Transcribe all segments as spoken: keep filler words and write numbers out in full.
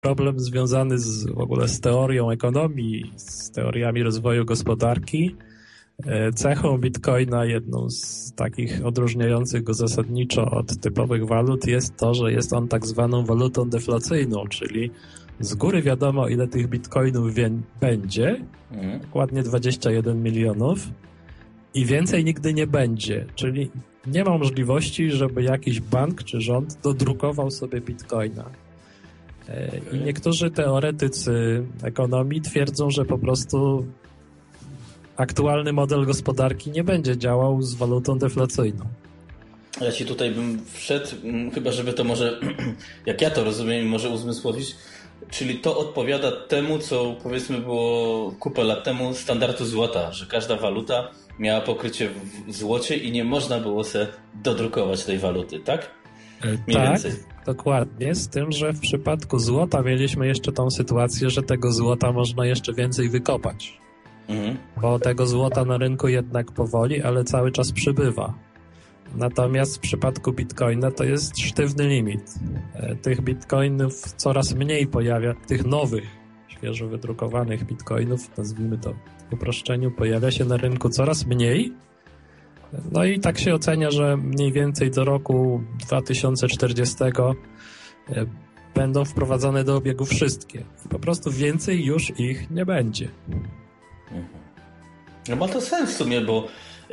problem związany z, w ogóle z teorią ekonomii, z teoriami rozwoju gospodarki. Cechą Bitcoina, jedną z takich odróżniających go zasadniczo od typowych walut, jest to, że jest on tak zwaną walutą deflacyjną, czyli z góry wiadomo, ile tych bitcoinów wie- będzie, mm. dokładnie dwadzieścia jeden milionów i więcej nigdy nie będzie, czyli nie ma możliwości, żeby jakiś bank czy rząd dodrukował sobie bitcoina. I niektórzy teoretycy ekonomii twierdzą, że po prostu aktualny model gospodarki nie będzie działał z walutą deflacyjną. Ja ci tutaj bym wszedł, chyba żeby to może, jak ja to rozumiem, może uzmysłowić, czyli to odpowiada temu, co powiedzmy było kupę lat temu standardu złota, że każda waluta miała pokrycie w złocie i nie można było sobie dodrukować tej waluty, tak? Mniej tak, więcej. Dokładnie, z tym, że w przypadku złota mieliśmy jeszcze tą sytuację, że tego złota można jeszcze więcej wykopać. Mhm. Bo tego złota na rynku jednak powoli, ale cały czas przybywa. Natomiast w przypadku bitcoina to jest sztywny limit. Tych bitcoinów coraz mniej pojawia, tych nowych, świeżo wydrukowanych bitcoinów, nazwijmy to w uproszczeniu, pojawia się na rynku coraz mniej. No i tak się ocenia, że mniej więcej do roku dwa tysiące czterdziestego będą wprowadzone do obiegu wszystkie. Po prostu więcej już ich nie będzie. No ma to sens w sumie, bo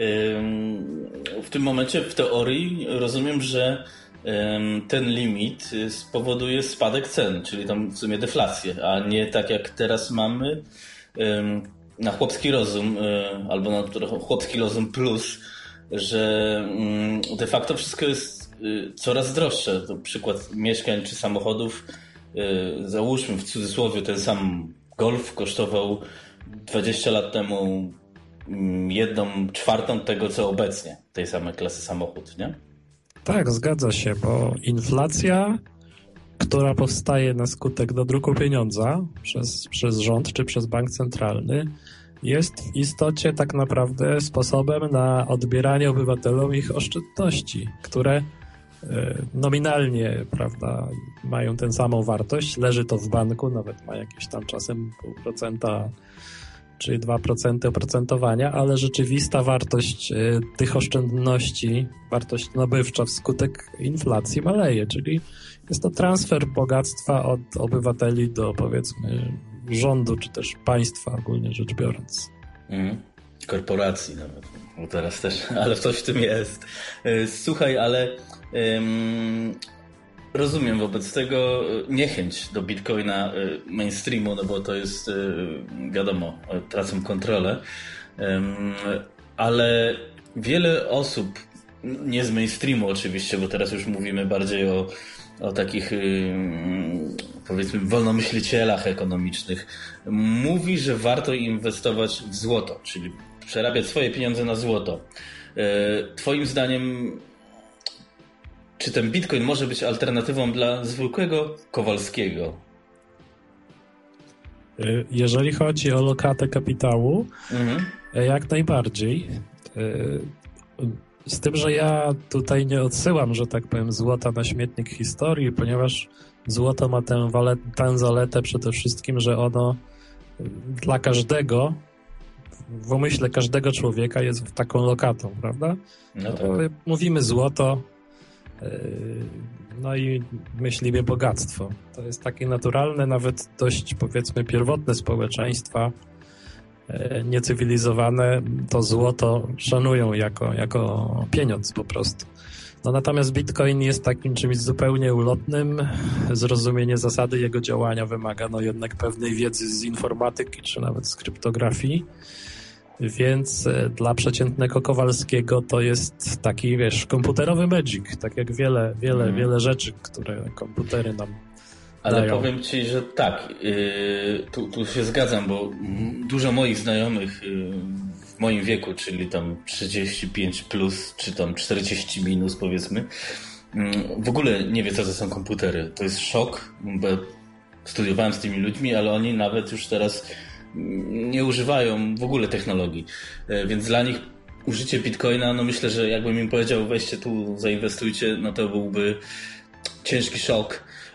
w tym momencie w teorii rozumiem, że ten limit spowoduje spadek cen, czyli tam w sumie deflację, a nie tak jak teraz mamy na chłopski rozum albo na chłopski rozum plus, że de facto wszystko jest coraz droższe. To przykład mieszkań czy samochodów, załóżmy w cudzysłowie ten sam Golf kosztował dwadzieścia lat temu jedną czwartą tego, co obecnie, tej samej klasy samochód, nie? Tak, zgadza się, bo inflacja, która powstaje na skutek dodruku pieniądza przez, przez rząd czy przez bank centralny, jest w istocie tak naprawdę sposobem na odbieranie obywatelom ich oszczędności, które nominalnie, prawda, mają tę samą wartość, leży to w banku, nawet ma jakieś tam czasem pół procenta czy dwa procent oprocentowania, ale rzeczywista wartość y, tych oszczędności, wartość nabywcza wskutek inflacji maleje, czyli jest to transfer bogactwa od obywateli do, powiedzmy, rządu, czy też państwa ogólnie rzecz biorąc. Mm. Korporacji nawet, bo teraz też, ale coś w tym jest. Słuchaj, ale um, rozumiem wobec tego niechęć do Bitcoina mainstreamu, no bo to jest, wiadomo, tracą kontrolę, ale wiele osób, nie z mainstreamu oczywiście, bo teraz już mówimy bardziej o, o takich, powiedzmy, wolnomyślicielach ekonomicznych, mówi, że warto inwestować w złoto, czyli przerabiać swoje pieniądze na złoto. Twoim zdaniem, czy ten Bitcoin może być alternatywą dla zwykłego Kowalskiego? Jeżeli chodzi o lokatę kapitału, mhm. jak najbardziej. Z tym, że ja tutaj nie odsyłam, że tak powiem, złota na śmietnik historii, ponieważ złoto ma tę, wale, tę zaletę przede wszystkim, że ono dla każdego, w umyśle każdego człowieka jest taką lokatą, prawda? No tak. Mówimy złoto, no i myślimy bogactwo. To jest takie naturalne, nawet dość, powiedzmy, pierwotne społeczeństwa niecywilizowane to złoto szanują jako, jako pieniądz po prostu. No natomiast Bitcoin jest takim czymś zupełnie ulotnym. Zrozumienie zasady jego działania wymaga no jednak pewnej wiedzy z informatyki, czy nawet z kryptografii. Więc dla przeciętnego Kowalskiego to jest taki, wiesz, komputerowy magic, tak jak wiele, wiele, mm. wiele rzeczy, które komputery nam Ale dają. Powiem ci, że tak, yy, tu, tu się zgadzam, bo dużo moich znajomych yy, w moim wieku, czyli tam trzydzieści pięć plus, czy tam czterdzieści minus powiedzmy, yy, w ogóle nie wie, co to są komputery. To jest szok, bo studiowałem z tymi ludźmi, ale oni nawet już teraz nie używają w ogóle technologii, yy, więc dla nich użycie Bitcoina, no myślę, że jakbym im powiedział, weźcie tu, zainwestujcie, no to byłby ciężki szok.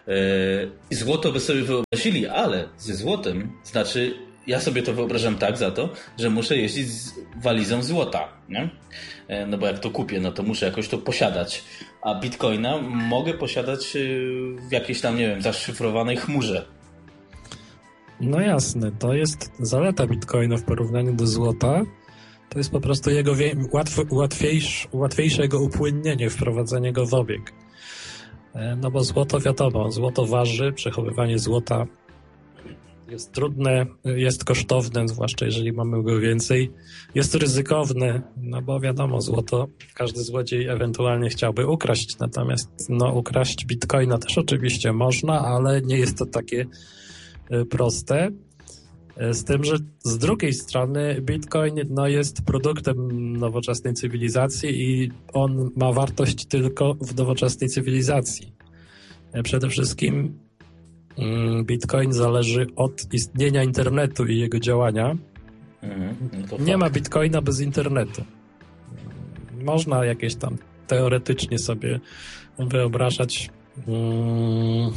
I złoto by sobie wyobrazili, ale ze złotem, znaczy ja sobie to wyobrażam tak za to, że muszę jeździć z walizą złota, nie? No bo jak to kupię, no to muszę jakoś to posiadać. A bitcoina mogę posiadać w jakiejś tam, nie wiem, zaszyfrowanej chmurze. No jasne, to jest zaleta bitcoina w porównaniu do złota. To jest po prostu jego wie- łatwo, łatwiejsze, łatwiejsze jego upłynnienie, wprowadzenie go w obieg. No bo złoto wiadomo, złoto waży, przechowywanie złota jest trudne, jest kosztowne, zwłaszcza jeżeli mamy go więcej. Jest ryzykowne, no bo wiadomo, złoto każdy złodziej ewentualnie chciałby ukraść, natomiast no ukraść bitcoina też oczywiście można, ale nie jest to takie proste. Z tym, że z drugiej strony bitcoin no, jest produktem nowoczesnej cywilizacji i on ma wartość tylko w nowoczesnej cywilizacji. Przede wszystkim bitcoin zależy od istnienia internetu i jego działania. Mm, no nie ma bitcoina bez internetu. Można jakieś tam teoretycznie sobie wyobrażać um,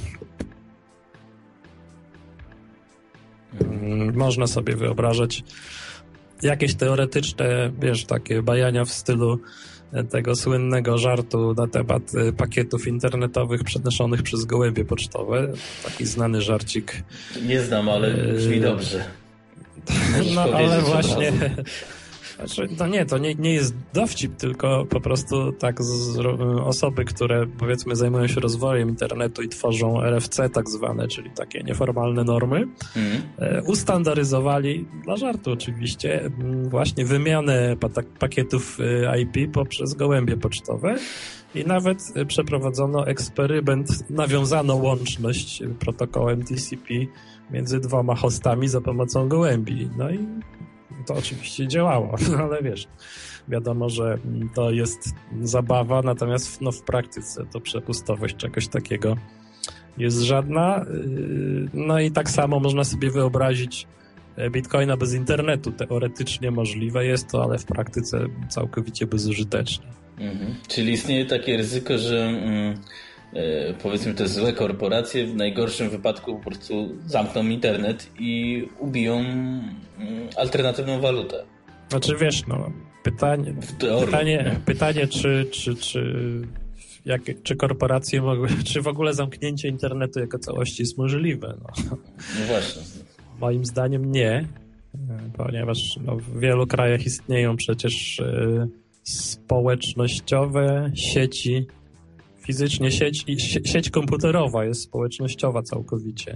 Można sobie wyobrażać jakieś teoretyczne, wiesz, takie bajania w stylu tego słynnego żartu na temat pakietów internetowych przenoszonych przez gołębie pocztowe. Taki znany żarcik. Nie znam, ale brzmi dobrze. Możesz no ale właśnie... Znaczy, to nie, to nie, nie jest dowcip, tylko po prostu tak z, osoby, które powiedzmy zajmują się rozwojem internetu i tworzą R F C tak zwane, czyli takie nieformalne normy, mm. e, ustandaryzowali, dla żartu oczywiście, właśnie wymianę pakietów I P poprzez gołębie pocztowe i nawet przeprowadzono eksperyment, nawiązano łączność protokołem T C P między dwoma hostami za pomocą gołębi. No i to oczywiście działało, ale wiesz, wiadomo, że to jest zabawa, natomiast no, w praktyce to przepustowość czegoś takiego jest żadna. No i tak samo można sobie wyobrazić bitcoina bez internetu. Teoretycznie możliwe jest to, ale w praktyce całkowicie bezużyteczne. Mhm. Czyli istnieje takie ryzyko, że mm, e, powiedzmy te złe korporacje w najgorszym wypadku po prostu zamkną internet i ubiją mm, alternatywną walutę. Znaczy wiesz, no pytanie, pytanie, pytanie czy, czy, czy, jak, czy korporacje mogły, czy w ogóle zamknięcie internetu jako całości jest możliwe? No, no właśnie. Moim zdaniem nie, ponieważ no, w wielu krajach istnieją przecież y, społecznościowe sieci, fizycznie sieć, sieć komputerowa jest społecznościowa całkowicie.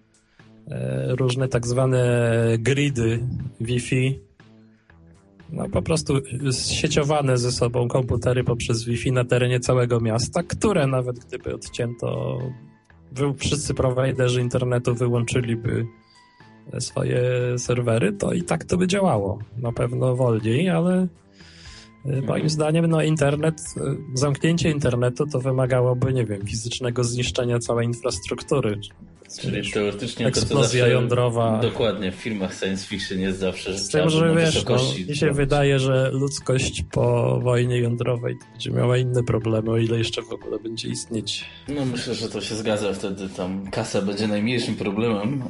Y, różne tak zwane gridy Wi-Fi, no po prostu sieciowane ze sobą komputery poprzez Wi-Fi na terenie całego miasta, które nawet gdyby odcięto, wy, wszyscy prowajderzy internetu wyłączyliby swoje serwery, to i tak to by działało. Na pewno wolniej, ale moim zdaniem no internet, zamknięcie internetu to wymagałoby, nie wiem, fizycznego zniszczenia całej infrastruktury. Czyli teoretycznie eksplozja to jądrowa. Dokładnie, w filmach science fiction jest zawsze, że z tym, że wiesz, no, mi się wydaje, że ludzkość po wojnie jądrowej będzie miała inne problemy, o ile jeszcze w ogóle będzie istnieć. No myślę, że to się zgadza, wtedy tam kasa będzie najmniejszym problemem.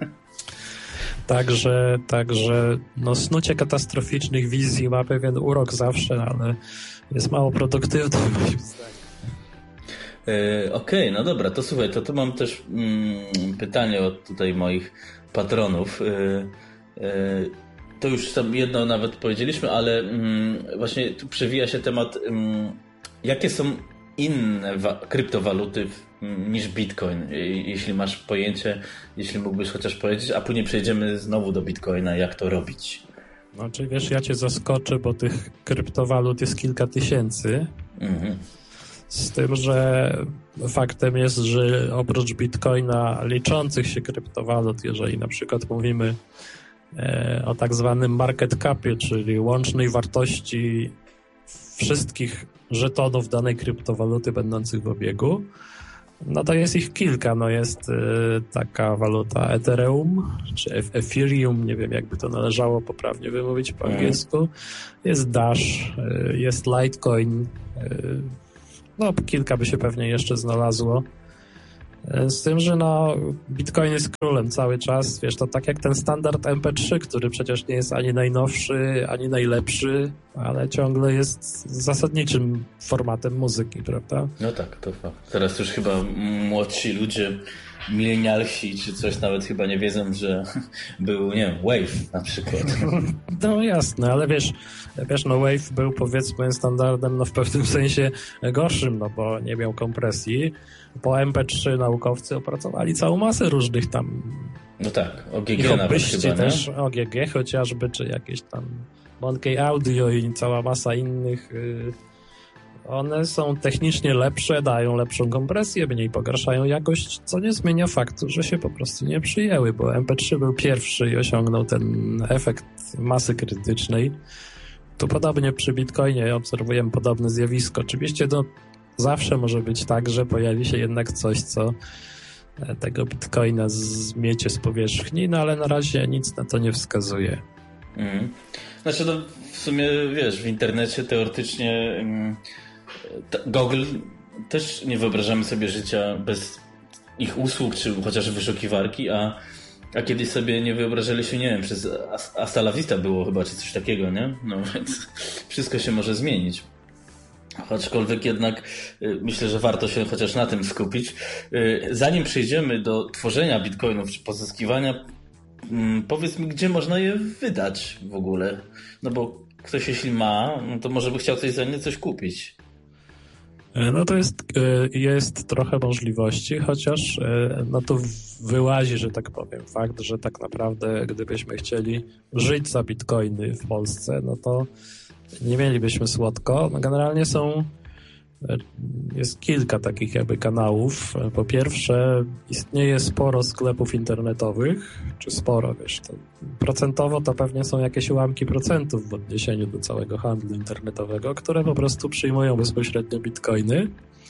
Także, także no, snucie katastroficznych wizji ma pewien urok zawsze, ale jest mało produktywne moim zdaniem. Okej, okay, no dobra, to słuchaj, to tu mam też mm, pytanie od tutaj moich patronów. Yy, yy, to już tam jedno nawet powiedzieliśmy, ale mm, właśnie tu przewija się temat, mm, jakie są inne wa- kryptowaluty w, m, niż Bitcoin, jeśli masz pojęcie, jeśli mógłbyś chociaż powiedzieć, a później przejdziemy znowu do Bitcoina, jak to robić. No, czy wiesz, ja cię zaskoczę, bo tych kryptowalut jest kilka tysięcy. Mhm. Z tym, że faktem jest, że oprócz Bitcoina liczących się kryptowalut, jeżeli na przykład mówimy e, o tak zwanym market capie, czyli łącznej wartości wszystkich żetonów danej kryptowaluty będących w obiegu, no to jest ich kilka. No jest e, taka waluta Ethereum, czy Ethereum, nie wiem jakby to należało poprawnie wymówić po angielsku. Jest Dash, e, jest Litecoin, e, no kilka by się pewnie jeszcze znalazło. Z tym, że no Bitcoin jest królem cały czas, wiesz, to tak jak ten standard em pe trzy, który przecież nie jest ani najnowszy, ani najlepszy, ale ciągle jest zasadniczym formatem muzyki, prawda? No tak, to fakt. Teraz już chyba młodsi ludzie, milenialsi czy coś nawet chyba nie wiedzą, że był, nie wiem, Wave na przykład. No jasne, ale wiesz, wiesz, no Wave był powiedzmy standardem no w pewnym sensie gorszym, no bo nie miał kompresji. Po em pe trzy naukowcy opracowali całą masę różnych tam no tak, O G G i hobbyści nawet chyba, też, O G G chociażby, czy jakieś tam Monkey Audio i cała masa innych. One są technicznie lepsze, dają lepszą kompresję, mniej pogarszają jakość, co nie zmienia faktu, że się po prostu nie przyjęły, bo em pe trzy był pierwszy i osiągnął ten efekt masy krytycznej. Tu podobnie przy Bitcoinie obserwujemy podobne zjawisko. Oczywiście to zawsze może być tak, że pojawi się jednak coś, co tego Bitcoina zmiecie z powierzchni, no ale na razie nic na to nie wskazuje. Mm. Znaczy to w sumie, wiesz, w internecie teoretycznie mm, Google też nie wyobrażamy sobie życia bez ich usług, czy chociaż wyszukiwarki, a, a kiedyś sobie nie wyobrażaliśmy, nie wiem, przez Hasta la Vista było chyba, czy coś takiego, nie? No więc wszystko się może zmienić. Aczkolwiek jednak y, myślę, że warto się chociaż na tym skupić. Y, zanim przejdziemy do tworzenia bitcoinów czy pozyskiwania, y, powiedz mi, gdzie można je wydać w ogóle? No bo ktoś jeśli ma, no to może by chciał coś za nie coś kupić. No to jest, jest trochę możliwości, chociaż no to wyłazi, że tak powiem, fakt, że tak naprawdę gdybyśmy chcieli żyć za bitcoiny w Polsce, no to nie mielibyśmy słodko. No generalnie są, jest kilka takich jakby kanałów. Po pierwsze, istnieje sporo sklepów internetowych, czy sporo, wiesz, to procentowo to pewnie są jakieś ułamki procentów w odniesieniu do całego handlu internetowego, które po prostu przyjmują bezpośrednio bitcoiny.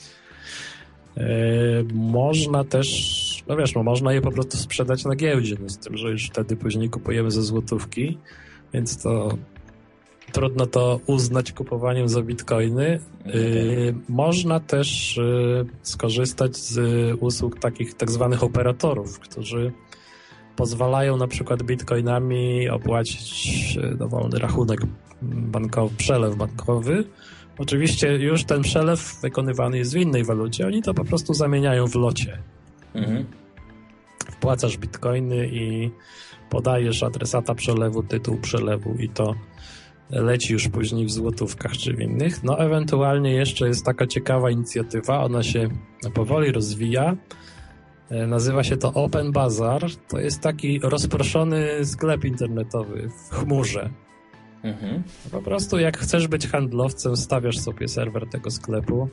Yy, można też, no wiesz, no można je po prostu sprzedać na giełdzie, no z tym, że już wtedy później kupujemy ze złotówki, więc to trudno to uznać kupowaniem za bitcoiny. Yy, można też yy, skorzystać z usług takich tak zwanych operatorów, którzy pozwalają na przykład bitcoinami opłacić dowolny rachunek bankowy, przelew bankowy. Oczywiście już ten przelew wykonywany jest w innej walucie, oni to po prostu zamieniają w locie. Mhm. Wpłacasz bitcoiny i podajesz adresata przelewu, tytuł przelewu i to leci już później w złotówkach czy w innych. No ewentualnie jeszcze jest taka ciekawa inicjatywa, ona się powoli rozwija. Nazywa się to Open Bazaar. To jest taki rozproszony sklep internetowy w chmurze. Mhm. Po prostu jak chcesz być handlowcem, stawiasz sobie serwer tego sklepu.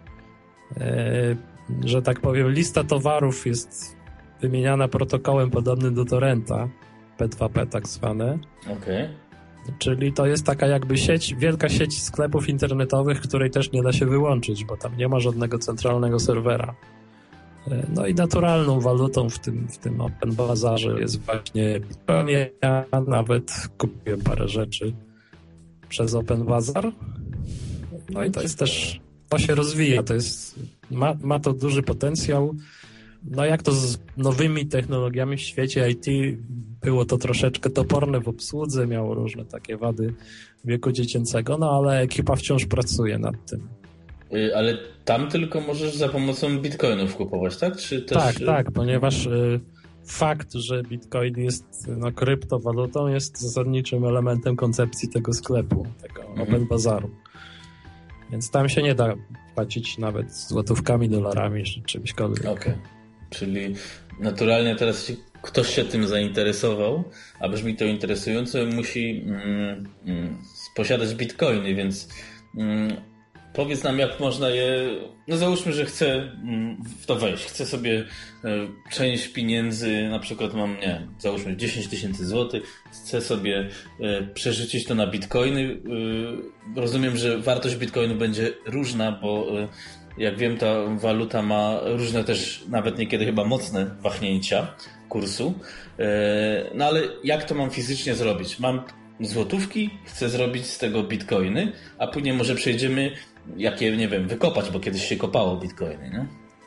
Yy, że tak powiem, lista towarów jest wymieniana protokołem podobnym do torrenta, P dwa P tak zwane. Okej. Okay. Czyli to jest taka jakby sieć, wielka sieć sklepów internetowych, której też nie da się wyłączyć, bo tam nie ma żadnego centralnego serwera. No i naturalną walutą w tym, w tym Open Bazaarze jest właśnie Bitcoin. Ja nawet kupiłem parę rzeczy przez Open Bazaar. No i to jest też, to się rozwija, to jest, ma, ma to duży potencjał. No jak to z nowymi technologiami w świecie I T było to troszeczkę toporne w obsłudze, miało różne takie wady wieku dziecięcego, no ale ekipa wciąż pracuje nad tym. Ale tam tylko możesz za pomocą bitcoinów kupować, tak? Czy też... Tak, tak, ponieważ y, fakt, że bitcoin jest no, kryptowalutą jest zasadniczym elementem koncepcji tego sklepu, tego mhm. Open Bazaru. Więc tam się nie da płacić nawet złotówkami, dolarami czy czymśkolwiek. Okej, okay. Czyli naturalnie teraz ktoś się tym zainteresował, a brzmi to interesująco, musi mm, mm, posiadać bitcoiny, więc mm, powiedz nam, jak można je... No załóżmy, że chcę w to wejść. Chcę sobie część pieniędzy, na przykład mam, nie załóżmy dziesięć tysięcy złotych, chcę sobie przerzucić to na bitcoiny. Rozumiem, że wartość bitcoinu będzie różna, bo jak wiem, ta waluta ma różne też, nawet niekiedy chyba mocne wahnięcia kursu. No ale jak to mam fizycznie zrobić? Mam złotówki, chcę zrobić z tego bitcoiny, a później może przejdziemy, jakie, nie wiem, wykopać, bo kiedyś się kopało bitcoiny, nie?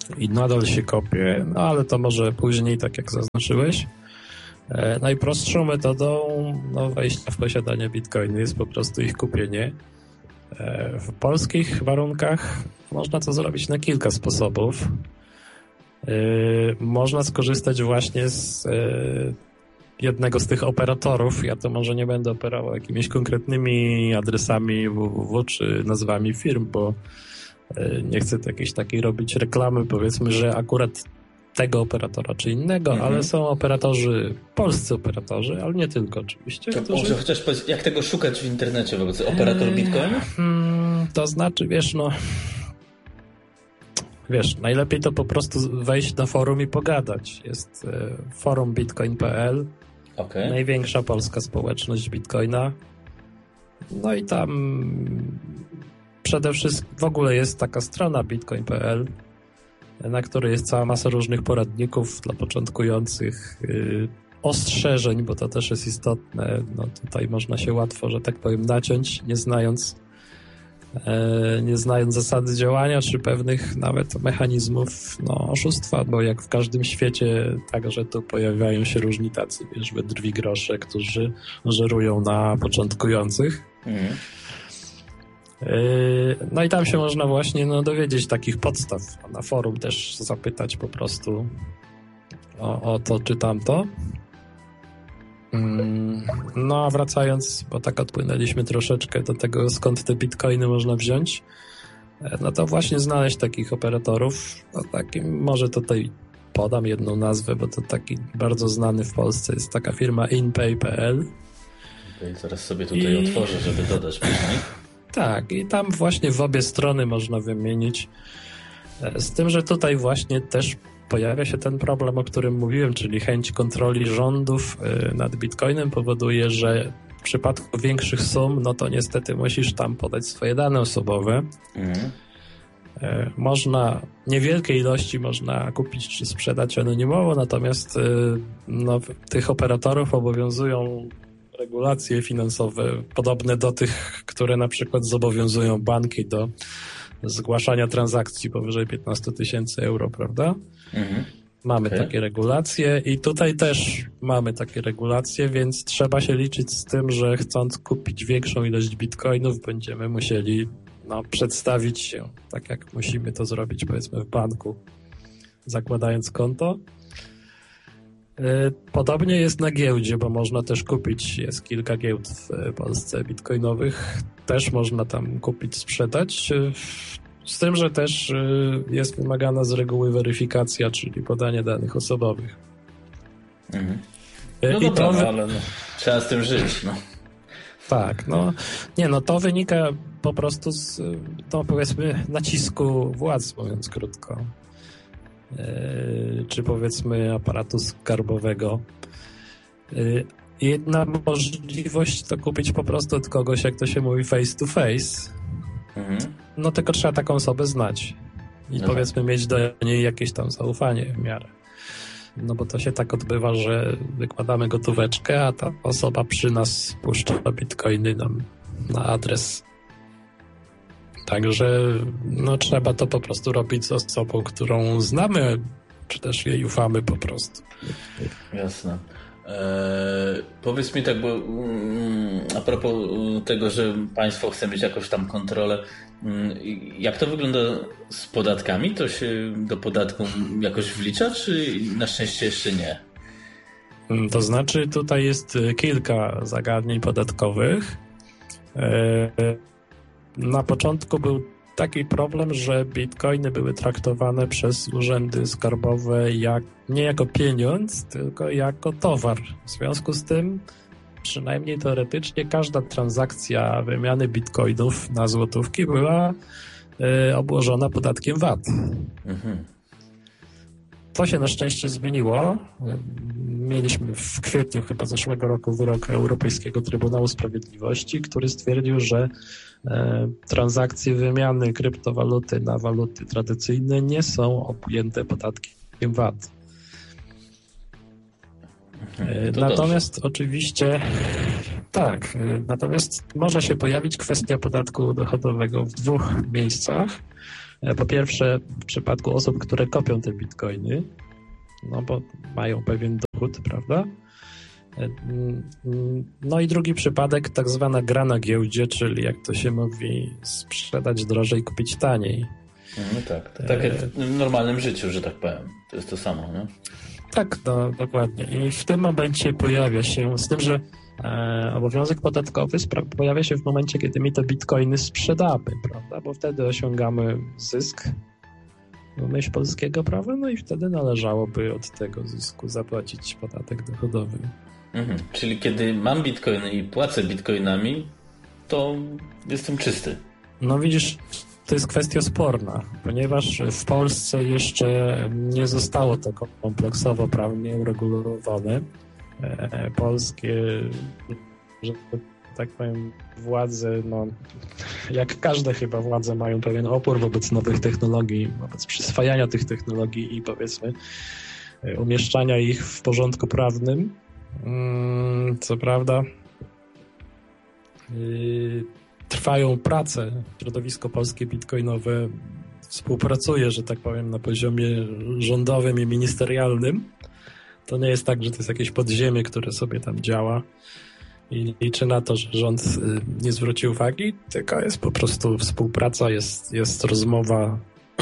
i nadal się kopie, no ale to może później, tak jak zaznaczyłeś. Najprostszą metodą no, wejścia w posiadanie bitcoiny jest po prostu ich kupienie. W polskich warunkach można to zrobić na kilka sposobów. Można skorzystać właśnie z jednego z tych operatorów. Ja to może nie będę operował jakimiś konkretnymi adresami www czy nazwami firm, bo nie chcę jakiejś takiej robić reklamy, powiedzmy, że akurat tego operatora czy innego, mhm. ale są operatorzy, polscy operatorzy, ale nie tylko oczywiście. To którzy... Może chociaż powiedz, jak tego szukać w internecie wobec operator eee, Bitcoinu? Hmm, to znaczy, wiesz, no wiesz, najlepiej to po prostu wejść na forum i pogadać. Jest e, forum bitcoin kropka p l, okay. Największa polska społeczność Bitcoina. No i tam przede wszystkim w ogóle jest taka strona bitcoin kropka p l, na której jest cała masa różnych poradników dla początkujących, yy, ostrzeżeń, bo to też jest istotne. No tutaj można się łatwo, że tak powiem, naciąć, nie znając, yy, nie znając zasady działania, czy pewnych nawet mechanizmów no, oszustwa, bo jak w każdym świecie, także tu pojawiają się różni tacy, wiesz, wydrwi grosze, którzy żerują na początkujących. Mhm. No i tam się można właśnie no, dowiedzieć takich podstaw. Na forum też zapytać po prostu o, o to czy tamto. No a wracając, bo tak odpłynęliśmy troszeczkę do tego, skąd te bitcoiny można wziąć, no to właśnie znaleźć takich operatorów. No, takim, może tutaj podam jedną nazwę, bo to taki bardzo znany w Polsce jest taka firma inpay kropka p l. Okay, zaraz sobie tutaj I... otworzę, żeby dodać później. Tak, i tam właśnie w obie strony można wymienić. Z tym, że tutaj właśnie też pojawia się ten problem, o którym mówiłem, czyli chęć kontroli rządów nad bitcoinem powoduje, że w przypadku większych sum, no to niestety musisz tam podać swoje dane osobowe. Mhm. Można, niewielkie ilości można kupić czy sprzedać anonimowo, natomiast no, tych operatorów obowiązują regulacje finansowe podobne do tych, które na przykład zobowiązują banki do zgłaszania transakcji powyżej piętnaście tysięcy euro, prawda? Mhm. Mamy okay. takie regulacje i tutaj też mamy takie regulacje, więc trzeba się liczyć z tym, że chcąc kupić większą ilość bitcoinów, będziemy musieli no, przedstawić się, tak jak musimy to zrobić powiedzmy w banku, zakładając konto. Podobnie jest na giełdzie, bo można też kupić, jest kilka giełd w Polsce bitcoinowych, też można tam kupić, sprzedać, z tym, że też jest wymagana z reguły weryfikacja, czyli podanie danych osobowych. Mhm. No I dobra, to... no, ale no, trzeba z tym żyć, no. Tak, no nie, no to wynika po prostu z, no powiedzmy, nacisku władz, mówiąc krótko. Czy powiedzmy aparatu skarbowego. Jedna możliwość to kupić po prostu od kogoś, jak to się mówi, face to face. Mhm. No tylko trzeba taką osobę znać i no powiedzmy tak. mieć do niej jakieś tam zaufanie w miarę. No bo to się tak odbywa, że wykładamy gotóweczkę, a ta osoba przy nas puszcza bitcoiny nam na adres. Także no, trzeba to po prostu robić z osobą, którą znamy, czy też jej ufamy po prostu. Jasne. Eee, powiedz mi tak, bo mm, a propos tego, że państwo chce mieć jakąś tam kontrolę, mm, jak to wygląda z podatkami? To się do podatku jakoś wlicza, czy na szczęście jeszcze nie? To znaczy tutaj jest kilka zagadnień podatkowych. Eee, Na początku był taki problem, że bitcoiny były traktowane przez urzędy skarbowe jak, nie jako pieniądz, tylko jako towar. W związku z tym, przynajmniej teoretycznie, każda transakcja wymiany bitcoinów na złotówki była y, obłożona podatkiem V A T. Mhm. To się na szczęście zmieniło. Mieliśmy w kwietniu chyba zeszłego roku wyrok Europejskiego Trybunału Sprawiedliwości, który stwierdził, że e, transakcje wymiany kryptowaluty na waluty tradycyjne nie są objęte podatkiem V A T. E, natomiast dobrze. Oczywiście tak, e, natomiast może się pojawić kwestia podatku dochodowego w dwóch miejscach. Po pierwsze, w przypadku osób, które kopią te bitcoiny, no bo mają pewien dochód, prawda? No i drugi przypadek, tak zwana gra na giełdzie, czyli jak to się mówi, sprzedać drożej, kupić taniej. No tak, to tak jak w normalnym życiu, że tak powiem. To jest to samo, nie? Tak, no, dokładnie. I w tym momencie pojawia się, z tym, że e, obowiązek podatkowy spra- pojawia się w momencie, kiedy my te bitcoiny sprzedamy, prawda? Bo wtedy osiągamy zysk w myśl polskiego prawa, no i wtedy należałoby od tego zysku zapłacić podatek dochodowy. Mhm. Czyli kiedy mam bitcoiny i płacę bitcoinami, to jestem czysty. No widzisz, to jest kwestia sporna, ponieważ w Polsce jeszcze nie zostało to kompleksowo prawnie uregulowane. Polskie, że tak powiem, władze, no jak każde chyba władze, mają pewien opór wobec nowych technologii, wobec przyswajania tych technologii i powiedzmy umieszczania ich w porządku prawnym. Co prawda trwają prace, środowisko polskie bitcoinowe współpracuje, że tak powiem, na poziomie rządowym i ministerialnym. To nie jest tak, że to jest jakieś podziemie, które sobie tam działa i liczy na to, że rząd nie zwróci uwagi, tylko jest po prostu współpraca, jest, jest rozmowa.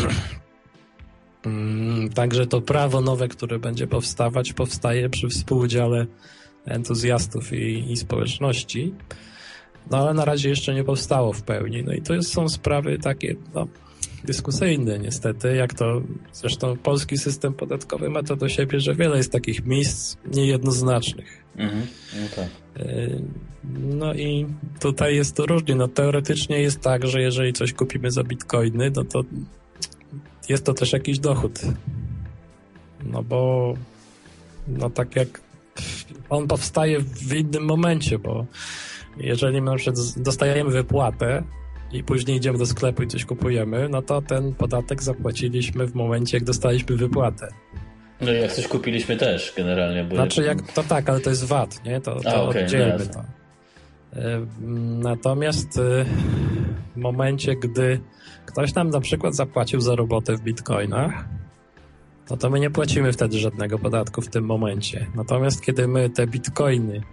Także to prawo nowe, które będzie powstawać, powstaje przy współudziale entuzjastów i, i społeczności. No ale na razie jeszcze nie powstało w pełni. No i to jest, są sprawy takie no, dyskusyjne niestety, jak to zresztą polski system podatkowy ma to do siebie, że wiele jest takich miejsc niejednoznacznych. Mhm, no tak. No i tutaj jest to różnie. No teoretycznie jest tak, że jeżeli coś kupimy za bitcoiny, no to jest to też jakiś dochód. No bo no tak jak on powstaje w innym momencie, bo jeżeli my na przykład dostajemy wypłatę i później idziemy do sklepu i coś kupujemy, no to ten podatek zapłaciliśmy w momencie, jak dostaliśmy wypłatę. No i jak coś kupiliśmy też generalnie. Bo znaczy, jak... jak, to tak, ale to jest V A T, nie? To, to A, okay, oddzielmy no to. Natomiast w momencie, gdy ktoś nam na przykład zapłacił za robotę w bitcoinach, no to my nie płacimy wtedy żadnego podatku w tym momencie. Natomiast kiedy my te bitcoiny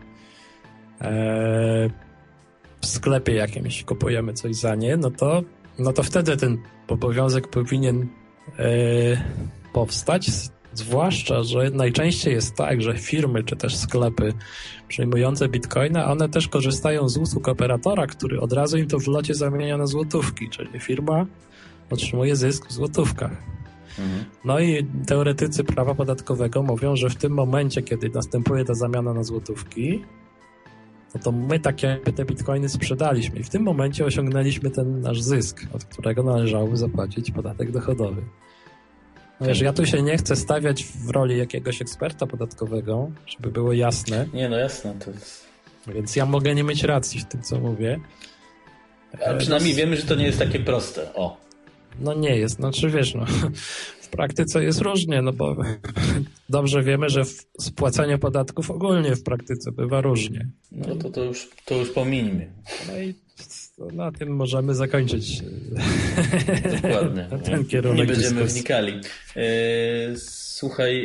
w sklepie jakimś kupujemy coś za nie, no to, no to wtedy ten obowiązek powinien powstać, zwłaszcza, że najczęściej jest tak, że firmy czy też sklepy przyjmujące bitcoina, one też korzystają z usług operatora, który od razu im to w locie zamienia na złotówki, czyli firma otrzymuje zysk w złotówkach. Mhm. No i teoretycy prawa podatkowego mówią, że w tym momencie, kiedy następuje ta zamiana na złotówki, no to my tak jakby te bitcoiny sprzedaliśmy i w tym momencie osiągnęliśmy ten nasz zysk, od którego należałoby zapłacić podatek dochodowy. No wiesz, ja tu się nie chcę stawiać w roli jakiegoś eksperta podatkowego, żeby było jasne. Nie, no jasne. To jest... Więc ja mogę nie mieć racji w tym, co mówię. A przynajmniej wiemy, że to nie jest takie proste. O. No nie jest. Znaczy wiesz, no w praktyce jest różnie, no bo dobrze wiemy, że w spłacaniu podatków ogólnie w praktyce bywa różnie. No, no to, to, już, to już pomińmy. No i na tym możemy zakończyć. Dokładnie. Ten kierunek nie będziemy dyskusji. wnikali. Słuchaj,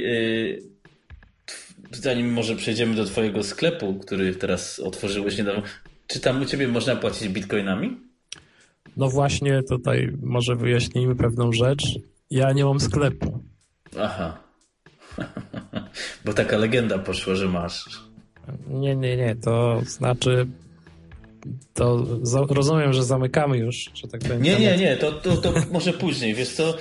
zanim może przejdziemy do twojego sklepu, który teraz otworzyłeś niedawno, czy tam u ciebie można płacić bitcoinami? No właśnie tutaj może wyjaśnijmy pewną rzecz. Ja nie mam sklepu. Aha. Bo taka legenda poszła, że masz. Nie, nie, nie. To znaczy to za, rozumiem, że zamykamy już, że tak powiem. Nie, nie, nie. To, to, to może później. Wiesz co?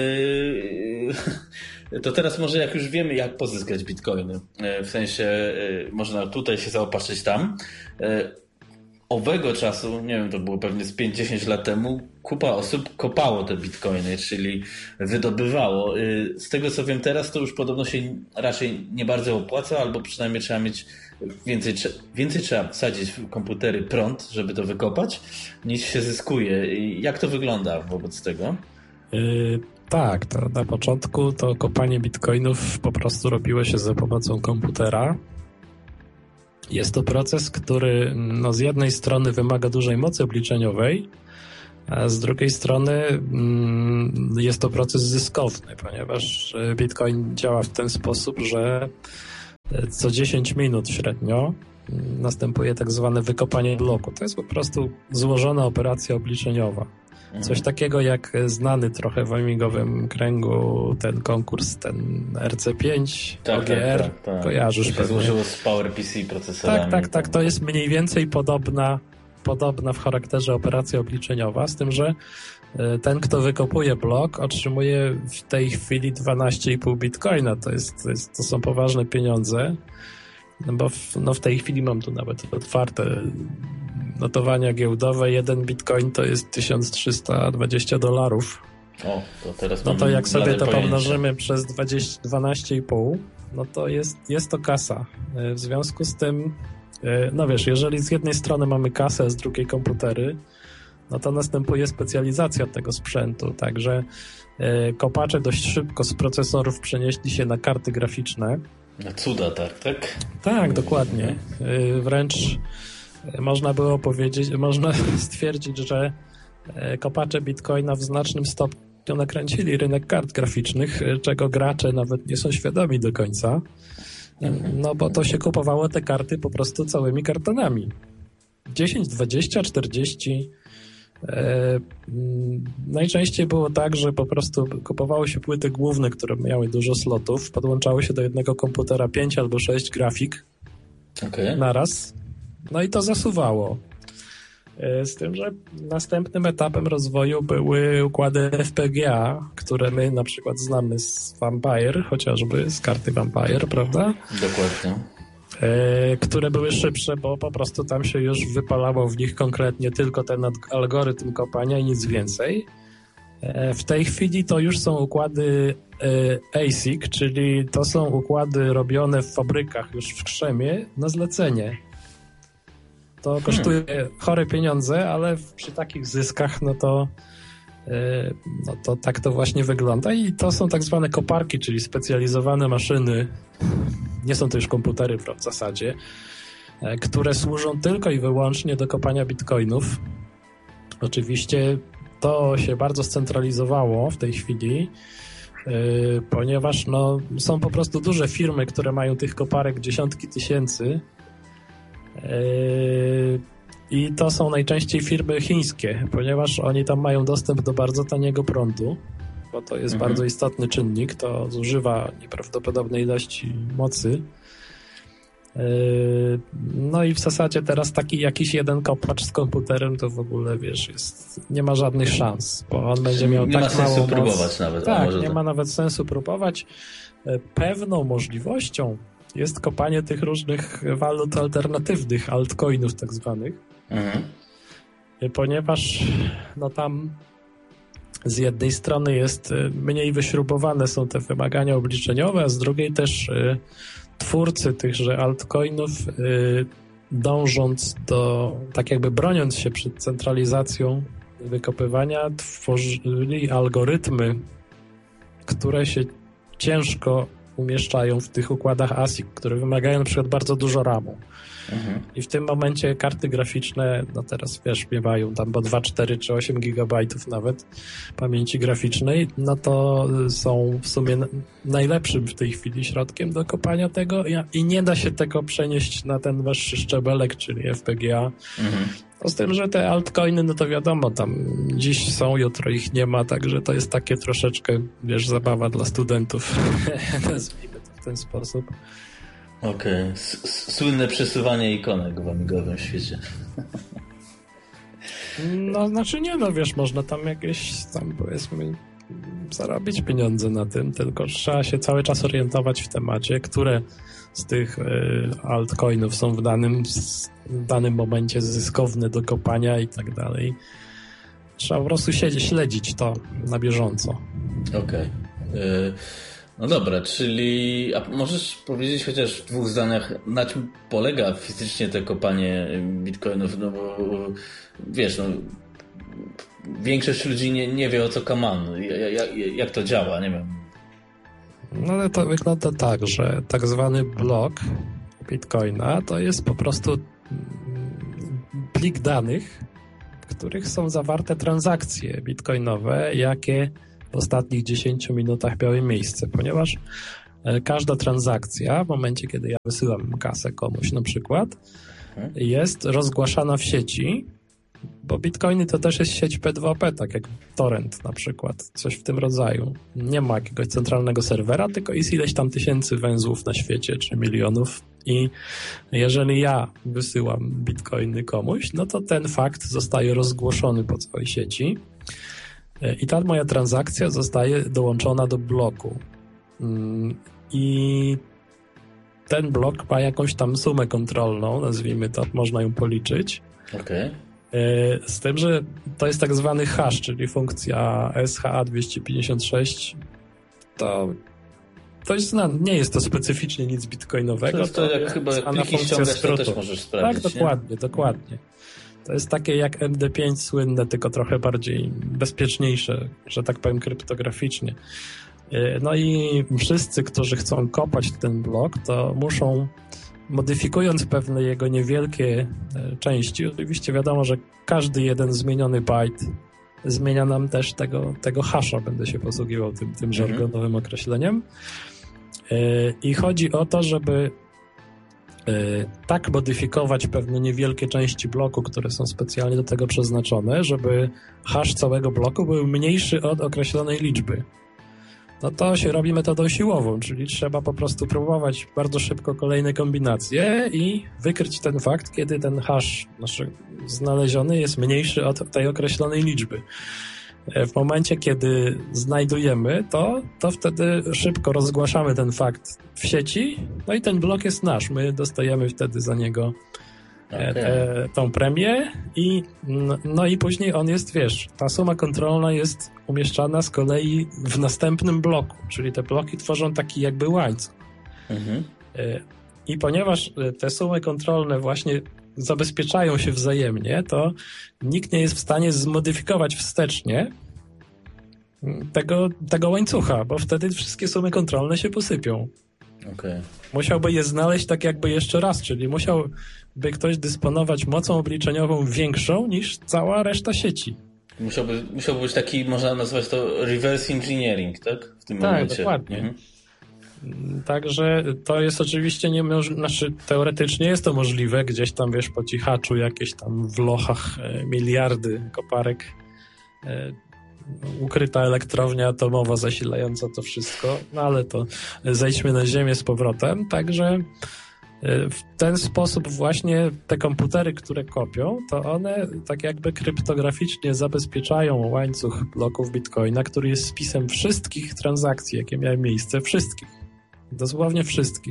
Yy, to teraz może jak już wiemy, jak pozyskać bitcoiny. Yy, w sensie yy, można tutaj się zaopatrzyć tam. Yy, owego czasu, nie wiem, to było pewnie z pięć dziesięć lat temu, kupa osób kopało te bitcoiny, czyli wydobywało. Z tego co wiem teraz, to już podobno się raczej nie bardzo opłaca, albo przynajmniej trzeba mieć więcej, więcej trzeba wsadzić w komputery prąd, żeby to wykopać, niż się zyskuje. Jak to wygląda wobec tego? Yy, tak, to na początku to kopanie bitcoinów po prostu robiło się za pomocą komputera. Jest to proces, który no, z jednej strony wymaga dużej mocy obliczeniowej, A z drugiej strony jest to proces zyskowny, ponieważ Bitcoin działa w ten sposób, że co dziesięć minut średnio następuje tak zwane wykopanie bloku. To jest po prostu złożona operacja obliczeniowa. Coś takiego jak znany trochę w amigowym kręgu ten konkurs, ten R C pięć, tak, O G R, tak, tak, tak. kojarzysz to się pewnie. złożyło z PowerPC procesorami. Tak, tak, tak. To jest mniej więcej podobna, podobna w charakterze operacja obliczeniowa, z tym, że ten, kto wykopuje blok, otrzymuje w tej chwili dwanaście i pół bitcoina. To, jest, to, jest, to są poważne pieniądze, no bo w, no w tej chwili mam tu nawet otwarte notowania giełdowe. Jeden bitcoin to jest tysiąc trzysta dwadzieścia dolarów. O, to teraz no to jak sobie to pojęcie. pomnożymy przez dwanaście i pół, no to jest, jest to kasa. W związku z tym, no wiesz, jeżeli z jednej strony mamy kasę, a z drugiej komputery, no to następuje specjalizacja tego sprzętu, także kopacze dość szybko z procesorów przenieśli się na karty graficzne. Na cuda, tak, tak? Tak, dokładnie. Wręcz można było powiedzieć, można stwierdzić, że kopacze Bitcoina w znacznym stopniu nakręcili rynek kart graficznych, czego gracze nawet nie są świadomi do końca, no bo to się kupowało te karty po prostu całymi kartonami. dziesięć, dwadzieścia, czterdzieści. E, najczęściej było tak, że po prostu kupowało się płyty główne, które miały dużo slotów, podłączało się do jednego komputera pięć albo sześć grafik okay. naraz, no i to zasuwało. E, z tym, że następnym etapem rozwoju były układy F P G A, które my na przykład znamy z Vampire, chociażby z karty Vampire, prawda? Dokładnie. Które były szybsze, bo po prostu tam się już wypalało w nich konkretnie tylko ten algorytm kopania i nic więcej. W tej chwili to już są układy A S I C, czyli to są układy robione w fabrykach już w krzemie na zlecenie. To kosztuje hmm. chore pieniądze, ale przy takich zyskach no to no to tak to właśnie wygląda i to są tak zwane koparki, czyli specjalizowane maszyny, nie są to już komputery w zasadzie, które służą tylko i wyłącznie do kopania bitcoinów. Oczywiście to się bardzo scentralizowało w tej chwili, yy, ponieważ no, są po prostu duże firmy, które mają tych koparek dziesiątki tysięcy yy, i to są najczęściej firmy chińskie, ponieważ oni tam mają dostęp do bardzo taniego prądu, bo to jest mhm. bardzo istotny czynnik, to zużywa nieprawdopodobnej ilości mocy. No i w zasadzie teraz taki jakiś jeden kopacz z komputerem to w ogóle, wiesz, jest, nie ma żadnych szans, bo on będzie miał nie tak ma sensu mało moc. próbować nawet. Tak, może nie tak. ma nawet sensu próbować. Pewną możliwością jest kopanie tych różnych walut alternatywnych, altcoinów tak zwanych, mhm. ponieważ no tam z jednej strony jest mniej wyśrubowane są te wymagania obliczeniowe, a z drugiej też twórcy tychże altcoinów dążąc do, tak jakby broniąc się przed centralizacją wykopywania, tworzyli algorytmy, które się ciężko umieszczają w tych układach A S I C, które wymagają na przykład bardzo dużo ramu. Mhm. I w tym momencie karty graficzne, no teraz wiesz, miewają tam po dwa, cztery czy osiem gigabajtów nawet pamięci graficznej, no to są w sumie najlepszym w tej chwili środkiem do kopania tego i nie da się tego przenieść na ten wyższy szczebelek, czyli F P G A. Mhm. Z tym, że te altcoiny, no to wiadomo, tam dziś są, jutro ich nie ma, także to jest takie troszeczkę, wiesz, zabawa dla studentów. Nazwijmy to w ten sposób. Okej. Okay. Słynne przesuwanie ikonek w amigowym świecie. No, znaczy nie, no wiesz, można tam jakieś, tam powiedzmy, zarobić pieniądze na tym, tylko trzeba się cały czas orientować w temacie, które z tych y, altcoinów są w danym, w danym momencie zyskowne do kopania i tak dalej. Trzeba po prostu siedzieć, śledzić to na bieżąco. Okej. Okay. Y- No dobra, czyli a możesz powiedzieć chociaż w dwóch zdaniach, na czym polega fizycznie to kopanie bitcoinów, no bo wiesz, no większość ludzi nie, nie wie o co kaman, jak, jak to działa, nie wiem. No ale to wygląda tak, że tak zwany blok bitcoina to jest po prostu plik danych, w których są zawarte transakcje bitcoinowe, jakie w ostatnich dziesięciu minutach miały miejsce, ponieważ każda transakcja, w momencie, kiedy ja wysyłam kasę komuś na przykład, jest rozgłaszana w sieci, bo bitcoiny to też jest sieć P dwa P, tak jak torrent na przykład, coś w tym rodzaju. Nie ma jakiegoś centralnego serwera, tylko jest ileś tam tysięcy węzłów na świecie, czy milionów i jeżeli ja wysyłam bitcoiny komuś, no to ten fakt zostaje rozgłoszony po całej sieci i ta moja transakcja zostaje dołączona do bloku. I ten blok ma jakąś tam sumę kontrolną, nazwijmy to, można ją policzyć. Okay. Z tym, że to jest tak zwany hash, czyli funkcja S H A dwieście pięćdziesiąt sześć. To, to jest, no, nie jest to specyficznie nic bitcoinowego. To jest to, to jak chyba pliki ściągasz, to też możesz sprawdzić. Tak, dokładnie, nie? dokładnie. To jest takie jak M D pięć słynne, tylko trochę bardziej bezpieczniejsze, że tak powiem kryptograficznie. No i wszyscy, którzy chcą kopać ten blok, to muszą, modyfikując pewne jego niewielkie części, oczywiście wiadomo, że każdy jeden zmieniony byte zmienia nam też tego, tego hasza, będę się posługiwał tym, tym żargonowym określeniem. I chodzi o to, żeby tak modyfikować pewne niewielkie części bloku, które są specjalnie do tego przeznaczone, żeby hash całego bloku był mniejszy od określonej liczby. No to się robi metodą siłową, czyli trzeba po prostu próbować bardzo szybko kolejne kombinacje i wykryć ten fakt, kiedy ten hash znaczy znaleziony jest mniejszy od tej określonej liczby. W momencie, kiedy znajdujemy to, to wtedy szybko rozgłaszamy ten fakt w sieci, no i ten blok jest nasz. My dostajemy wtedy za niego okay. te, tą premię i no i później on jest, wiesz, ta suma kontrolna jest umieszczana z kolei w następnym bloku, czyli te bloki tworzą taki jakby łańcuch. Mhm. I ponieważ te sumy kontrolne właśnie zabezpieczają się wzajemnie, to nikt nie jest w stanie zmodyfikować wstecznie tego, tego łańcucha, bo wtedy wszystkie sumy kontrolne się posypią. Okay. Musiałby je znaleźć tak jakby jeszcze raz, czyli musiałby ktoś dysponować mocą obliczeniową większą niż cała reszta sieci. Musiałby, musiałby być taki, można nazwać to reverse engineering, tak? W tym tak, momencie. Dokładnie. Mhm. Także to jest oczywiście niemożliwe, znaczy teoretycznie jest to możliwe, gdzieś tam, wiesz, po cichaczu jakieś tam w lochach e, miliardy koparek e, ukryta elektrownia atomowa zasilająca to wszystko, no ale to zejdźmy na ziemię z powrotem, także e, w ten sposób właśnie te komputery, które kopią, to one tak jakby kryptograficznie zabezpieczają łańcuch bloków Bitcoina, który jest spisem wszystkich transakcji, jakie miały miejsce, wszystkich. Dosłownie wszystkich.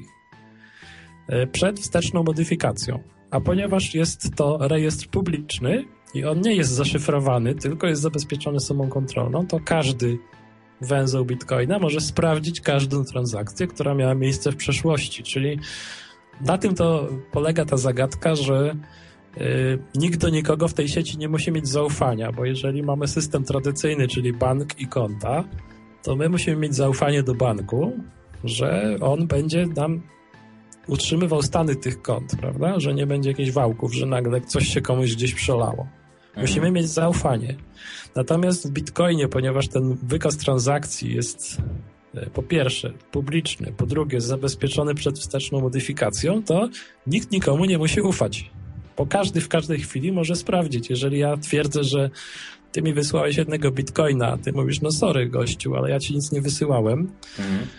Przed wsteczną modyfikacją. A ponieważ jest to rejestr publiczny i on nie jest zaszyfrowany, tylko jest zabezpieczony sumą kontrolną, to każdy węzeł Bitcoina może sprawdzić każdą transakcję, która miała miejsce w przeszłości. Czyli na tym to polega ta zagadka, że yy, nikt do nikogo w tej sieci nie musi mieć zaufania, bo jeżeli mamy system tradycyjny, czyli bank i konta, to my musimy mieć zaufanie do banku, że on będzie nam utrzymywał stany tych kont, prawda? Że nie będzie jakichś wałków, że nagle coś się komuś gdzieś przelało. Musimy mhm. mieć zaufanie. Natomiast w Bitcoinie, ponieważ ten wykaz transakcji jest po pierwsze publiczny, po drugie zabezpieczony przed wsteczną modyfikacją, to nikt nikomu nie musi ufać. Bo każdy w każdej chwili może sprawdzić. Jeżeli ja twierdzę, że ty mi wysłałeś jednego Bitcoina, a ty mówisz, no sorry gościu, ale ja ci nic nie wysyłałem, mhm.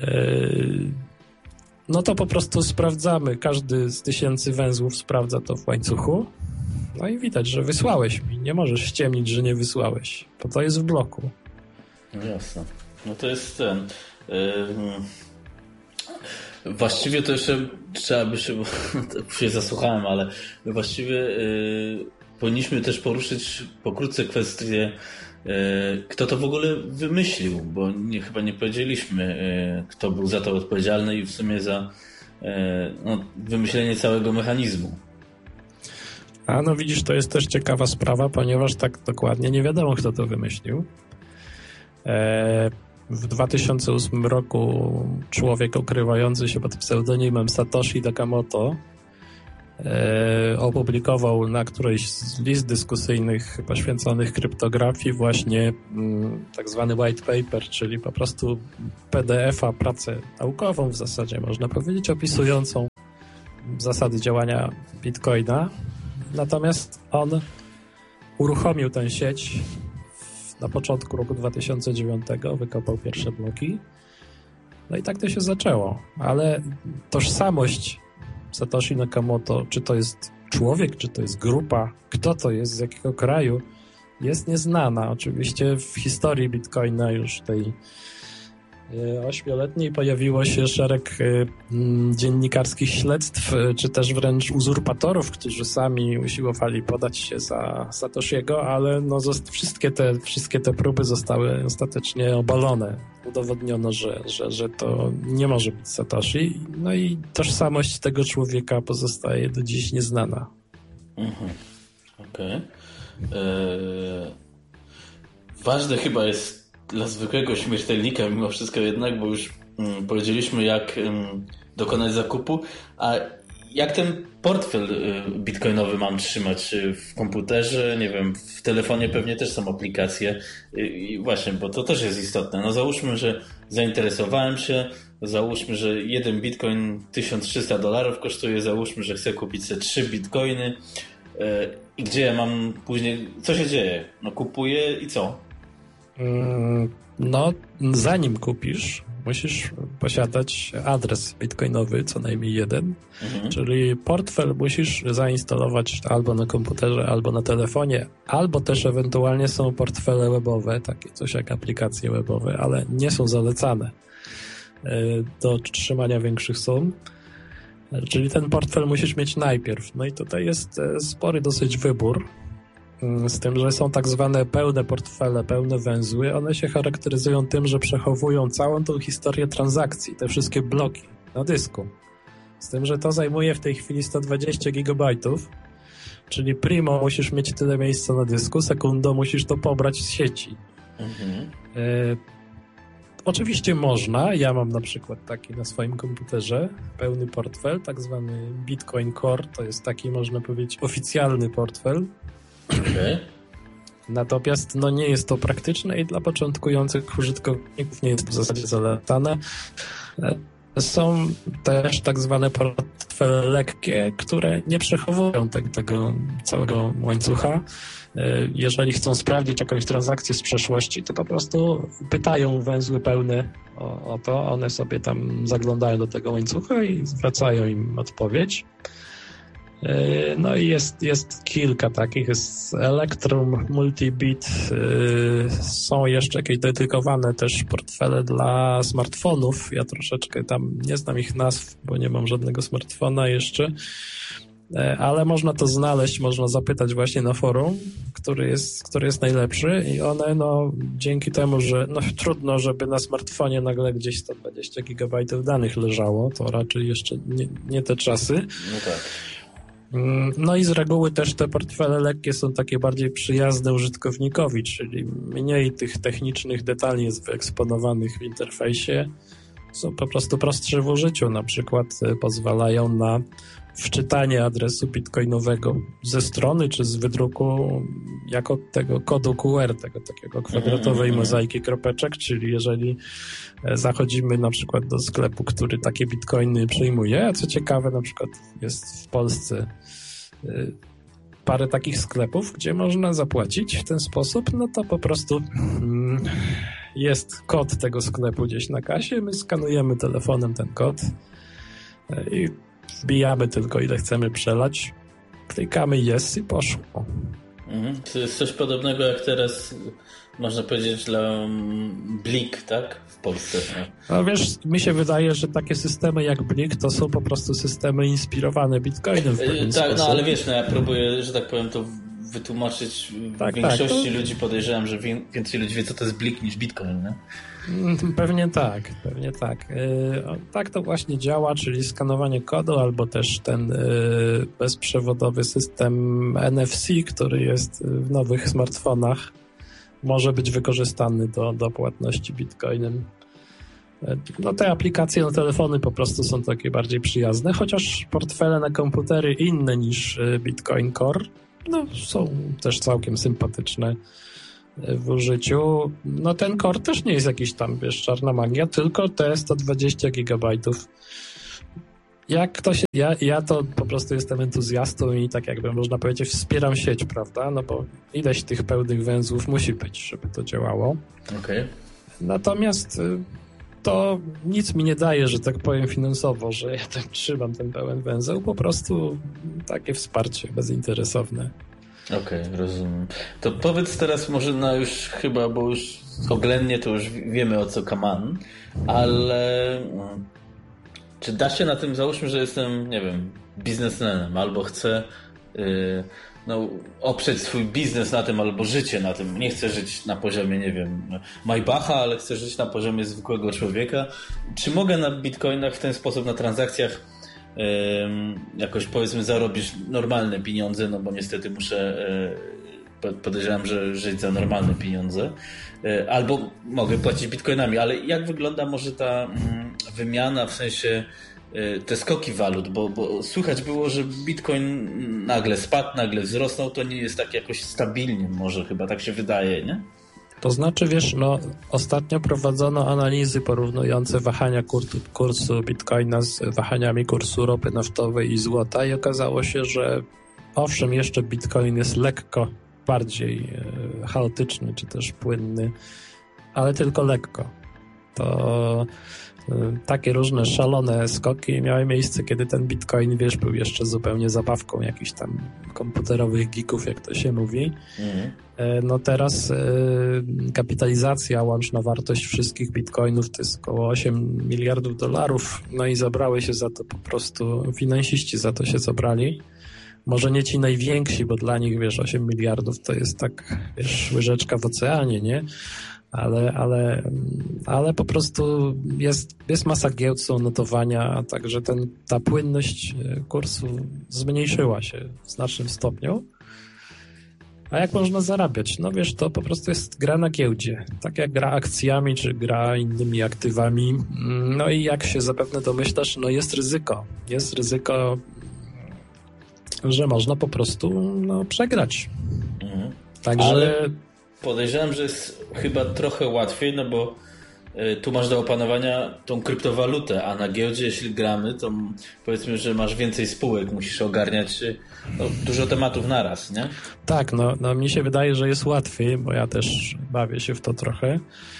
no to po prostu sprawdzamy, każdy z tysięcy węzłów sprawdza to w łańcuchu, no i widać, że wysłałeś mi, nie możesz ściemnić, że nie wysłałeś, bo to jest w bloku. No jasne, no to jest ten yy... właściwie to jeszcze trzeba by się, bo się zasłuchałem, ale właściwie yy, powinniśmy też poruszyć pokrótce kwestię, kto to w ogóle wymyślił, bo nie, chyba nie powiedzieliśmy, kto był za to odpowiedzialny i w sumie za no, wymyślenie całego mechanizmu. A no widzisz, to jest też ciekawa sprawa, ponieważ tak dokładnie nie wiadomo, kto to wymyślił. W dwa tysiące ósmym roku człowiek ukrywający się pod pseudonimem Satoshi Nakamoto e, opublikował na którejś z list dyskusyjnych poświęconych kryptografii właśnie m, tak zwany white paper, czyli po prostu P D F-a, pracę naukową w zasadzie, można powiedzieć, opisującą zasady działania Bitcoina. Natomiast on uruchomił tę sieć na początku roku dwa tysiące dziewiątego, wykopał pierwsze bloki. No i tak to się zaczęło. Ale tożsamość Satoshi Nakamoto, czy to jest człowiek, czy to jest grupa, kto to jest, z jakiego kraju, jest nieznana. Oczywiście w historii Bitcoina już tej ośmioletniej pojawiło się szereg dziennikarskich śledztw, czy też wręcz uzurpatorów, którzy sami usiłowali podać się za Satoshiego, ale no wszystkie te, wszystkie te próby zostały ostatecznie obalone. Udowodniono, że, że, że to nie może być Satoshi, no i tożsamość tego człowieka pozostaje do dziś nieznana. Mhm. Okej. Okay. Eee... Ważne chyba jest dla zwykłego śmiertelnika mimo wszystko jednak, bo już mm, powiedzieliśmy, jak mm, dokonać zakupu, a jak ten portfel y, bitcoinowy mam trzymać w komputerze, nie wiem, w telefonie pewnie też są aplikacje y, i właśnie, bo to też jest istotne. No załóżmy, że zainteresowałem się, załóżmy, że jeden bitcoin tysiąc trzysta dolarów kosztuje, załóżmy, że chcę kupić sobie trzy bitcoiny y, i gdzie ja mam później, co się dzieje? No kupuję i co? No, zanim kupisz, musisz posiadać adres bitcoinowy, co najmniej jeden, mhm. czyli portfel musisz zainstalować albo na komputerze, albo na telefonie, albo też ewentualnie są portfele webowe, takie coś jak aplikacje webowe, ale nie są zalecane do trzymania większych sum. Czyli ten portfel musisz mieć najpierw. No i tutaj jest spory dosyć wybór. Z tym, że są tak zwane pełne portfele, pełne węzły. One się charakteryzują tym, że przechowują całą tą historię transakcji, te wszystkie bloki na dysku. Z tym, że to zajmuje w tej chwili sto dwadzieścia gigabajtów, czyli primo musisz mieć tyle miejsca na dysku, sekundo musisz to pobrać z sieci. Mhm. E, oczywiście można, ja mam na przykład taki na swoim komputerze, pełny portfel, tak zwany Bitcoin Core, to jest taki, można powiedzieć, oficjalny portfel. Okay. Natomiast no, nie jest to praktyczne i dla początkujących użytkowników nie jest to w zasadzie zalecane. Są też tak zwane portfele lekkie, które nie przechowują te, tego całego łańcucha. Jeżeli chcą sprawdzić jakąś transakcję z przeszłości, to po prostu pytają węzły pełne o, o to. One sobie tam zaglądają do tego łańcucha i zwracają im odpowiedź. No i jest, jest kilka takich, jest Electrum, Multibit, yy, są jeszcze jakieś dedykowane też portfele dla smartfonów. Ja troszeczkę tam nie znam ich nazw, bo nie mam żadnego smartfona jeszcze, yy, ale można to znaleźć, można zapytać właśnie na forum, który jest, który jest najlepszy i one no dzięki temu, że no trudno, żeby na smartfonie nagle gdzieś sto dwadzieścia gigabajtów danych leżało, to raczej jeszcze nie, nie te czasy. No tak. No i z reguły też te portfele lekkie są takie bardziej przyjazne użytkownikowi, czyli mniej tych technicznych detali jest wyeksponowanych w interfejsie, są po prostu prostsze w użyciu, na przykład pozwalają na wczytanie adresu bitcoinowego ze strony czy z wydruku jako tego kodu Q R, tego takiego kwadratowej mozaiki kropeczek, czyli jeżeli zachodzimy na przykład do sklepu, który takie bitcoiny przyjmuje, a co ciekawe na przykład jest w Polsce parę takich sklepów, gdzie można zapłacić w ten sposób, no to po prostu jest kod tego sklepu gdzieś na kasie, my skanujemy telefonem ten kod i wbijamy tylko ile chcemy przelać, klikamy jest i poszło. Mhm. To jest coś podobnego jak teraz, można powiedzieć, dla Blik, tak? W Polsce. No. No wiesz, mi się wydaje, że takie systemy jak Blik to są po prostu systemy inspirowane Bitcoinem w pewien Tak, sposób. no ale wiesz, no ja próbuję, że tak powiem, to wytłumaczyć tak, większości tak, to... ludzi. Podejrzewam, że więcej ludzi wie, co to jest Blik niż Bitcoin, nie? Pewnie tak, pewnie tak. Tak to właśnie działa, czyli skanowanie kodu albo też ten bezprzewodowy system N F C, który jest w nowych smartfonach, może być wykorzystany do, do płatności Bitcoinem. No te aplikacje na telefony po prostu są takie bardziej przyjazne, chociaż portfele na komputery inne niż Bitcoin Core, no są też całkiem sympatyczne w użyciu. No ten Core też nie jest jakiś tam, wiesz, czarna magia, tylko te sto dwadzieścia gigabajtów. Jak to się, ja, ja to po prostu jestem entuzjastą i tak jakby można powiedzieć wspieram sieć, prawda? No bo ileś tych pełnych węzłów musi być, żeby to działało. Okay. Natomiast to nic mi nie daje, że tak powiem finansowo, że ja tam trzymam ten pełen węzeł, po prostu takie wsparcie bezinteresowne. Okej, okay, rozumiem. To powiedz teraz może na już chyba, bo już oględnie to już wiemy o co kaman, ale czy da się na tym, załóżmy, że jestem, nie wiem, biznesmenem albo chcę yy, no, oprzeć swój biznes na tym albo życie na tym. Nie chcę żyć na poziomie, nie wiem, Maybacha, ale chcę żyć na poziomie zwykłego człowieka. Czy mogę na bitcoinach w ten sposób, na transakcjach yy, jakoś powiedzmy zarobić normalne pieniądze, no bo niestety muszę, yy, podejrzewam, że żyć za normalne pieniądze. Yy, albo mogę płacić bitcoinami, ale jak wygląda może ta yy, wymiana, w sensie te skoki walut, bo, bo słychać było, że Bitcoin nagle spadł, nagle wzrosnął, to nie jest tak jakoś stabilnie, może chyba tak się wydaje, nie? To znaczy, wiesz, no ostatnio prowadzono analizy porównujące wahania kursu, kursu Bitcoina z wahaniami kursu ropy naftowej i złota i okazało się, że owszem, jeszcze Bitcoin jest lekko bardziej e, chaotyczny, czy też płynny, ale tylko lekko. To takie różne szalone skoki miały miejsce, kiedy ten Bitcoin, wiesz, był jeszcze zupełnie zabawką jakichś tam komputerowych geeków, jak to się mówi. Mhm. No teraz y, kapitalizacja, łączna wartość wszystkich Bitcoinów to jest około osiem miliardów dolarów, no i zabrały się za to po prostu, finansiści za to się zabrali. Może nie ci najwięksi, bo dla nich, wiesz, osiem miliardów to jest tak, wiesz, łyżeczka w oceanie, nie? Ale, ale, ale po prostu jest, jest masa giełd, są notowania, także ten, ta płynność kursu zmniejszyła się w znacznym stopniu. A jak można zarabiać? No wiesz, to po prostu jest gra na giełdzie. Tak jak gra akcjami, czy gra innymi aktywami. No i jak się zapewne domyślasz, no jest ryzyko. Jest ryzyko, że można po prostu no, przegrać. Mhm. Także... Ale... Podejrzewam, że jest chyba trochę łatwiej, no bo y, tu masz do opanowania tą kryptowalutę, a na giełdzie, jeśli gramy, to powiedzmy, że masz więcej spółek, musisz ogarniać y, no, dużo tematów naraz, nie? Tak, no, no mi się wydaje, że jest łatwiej, bo ja też bawię się w to trochę.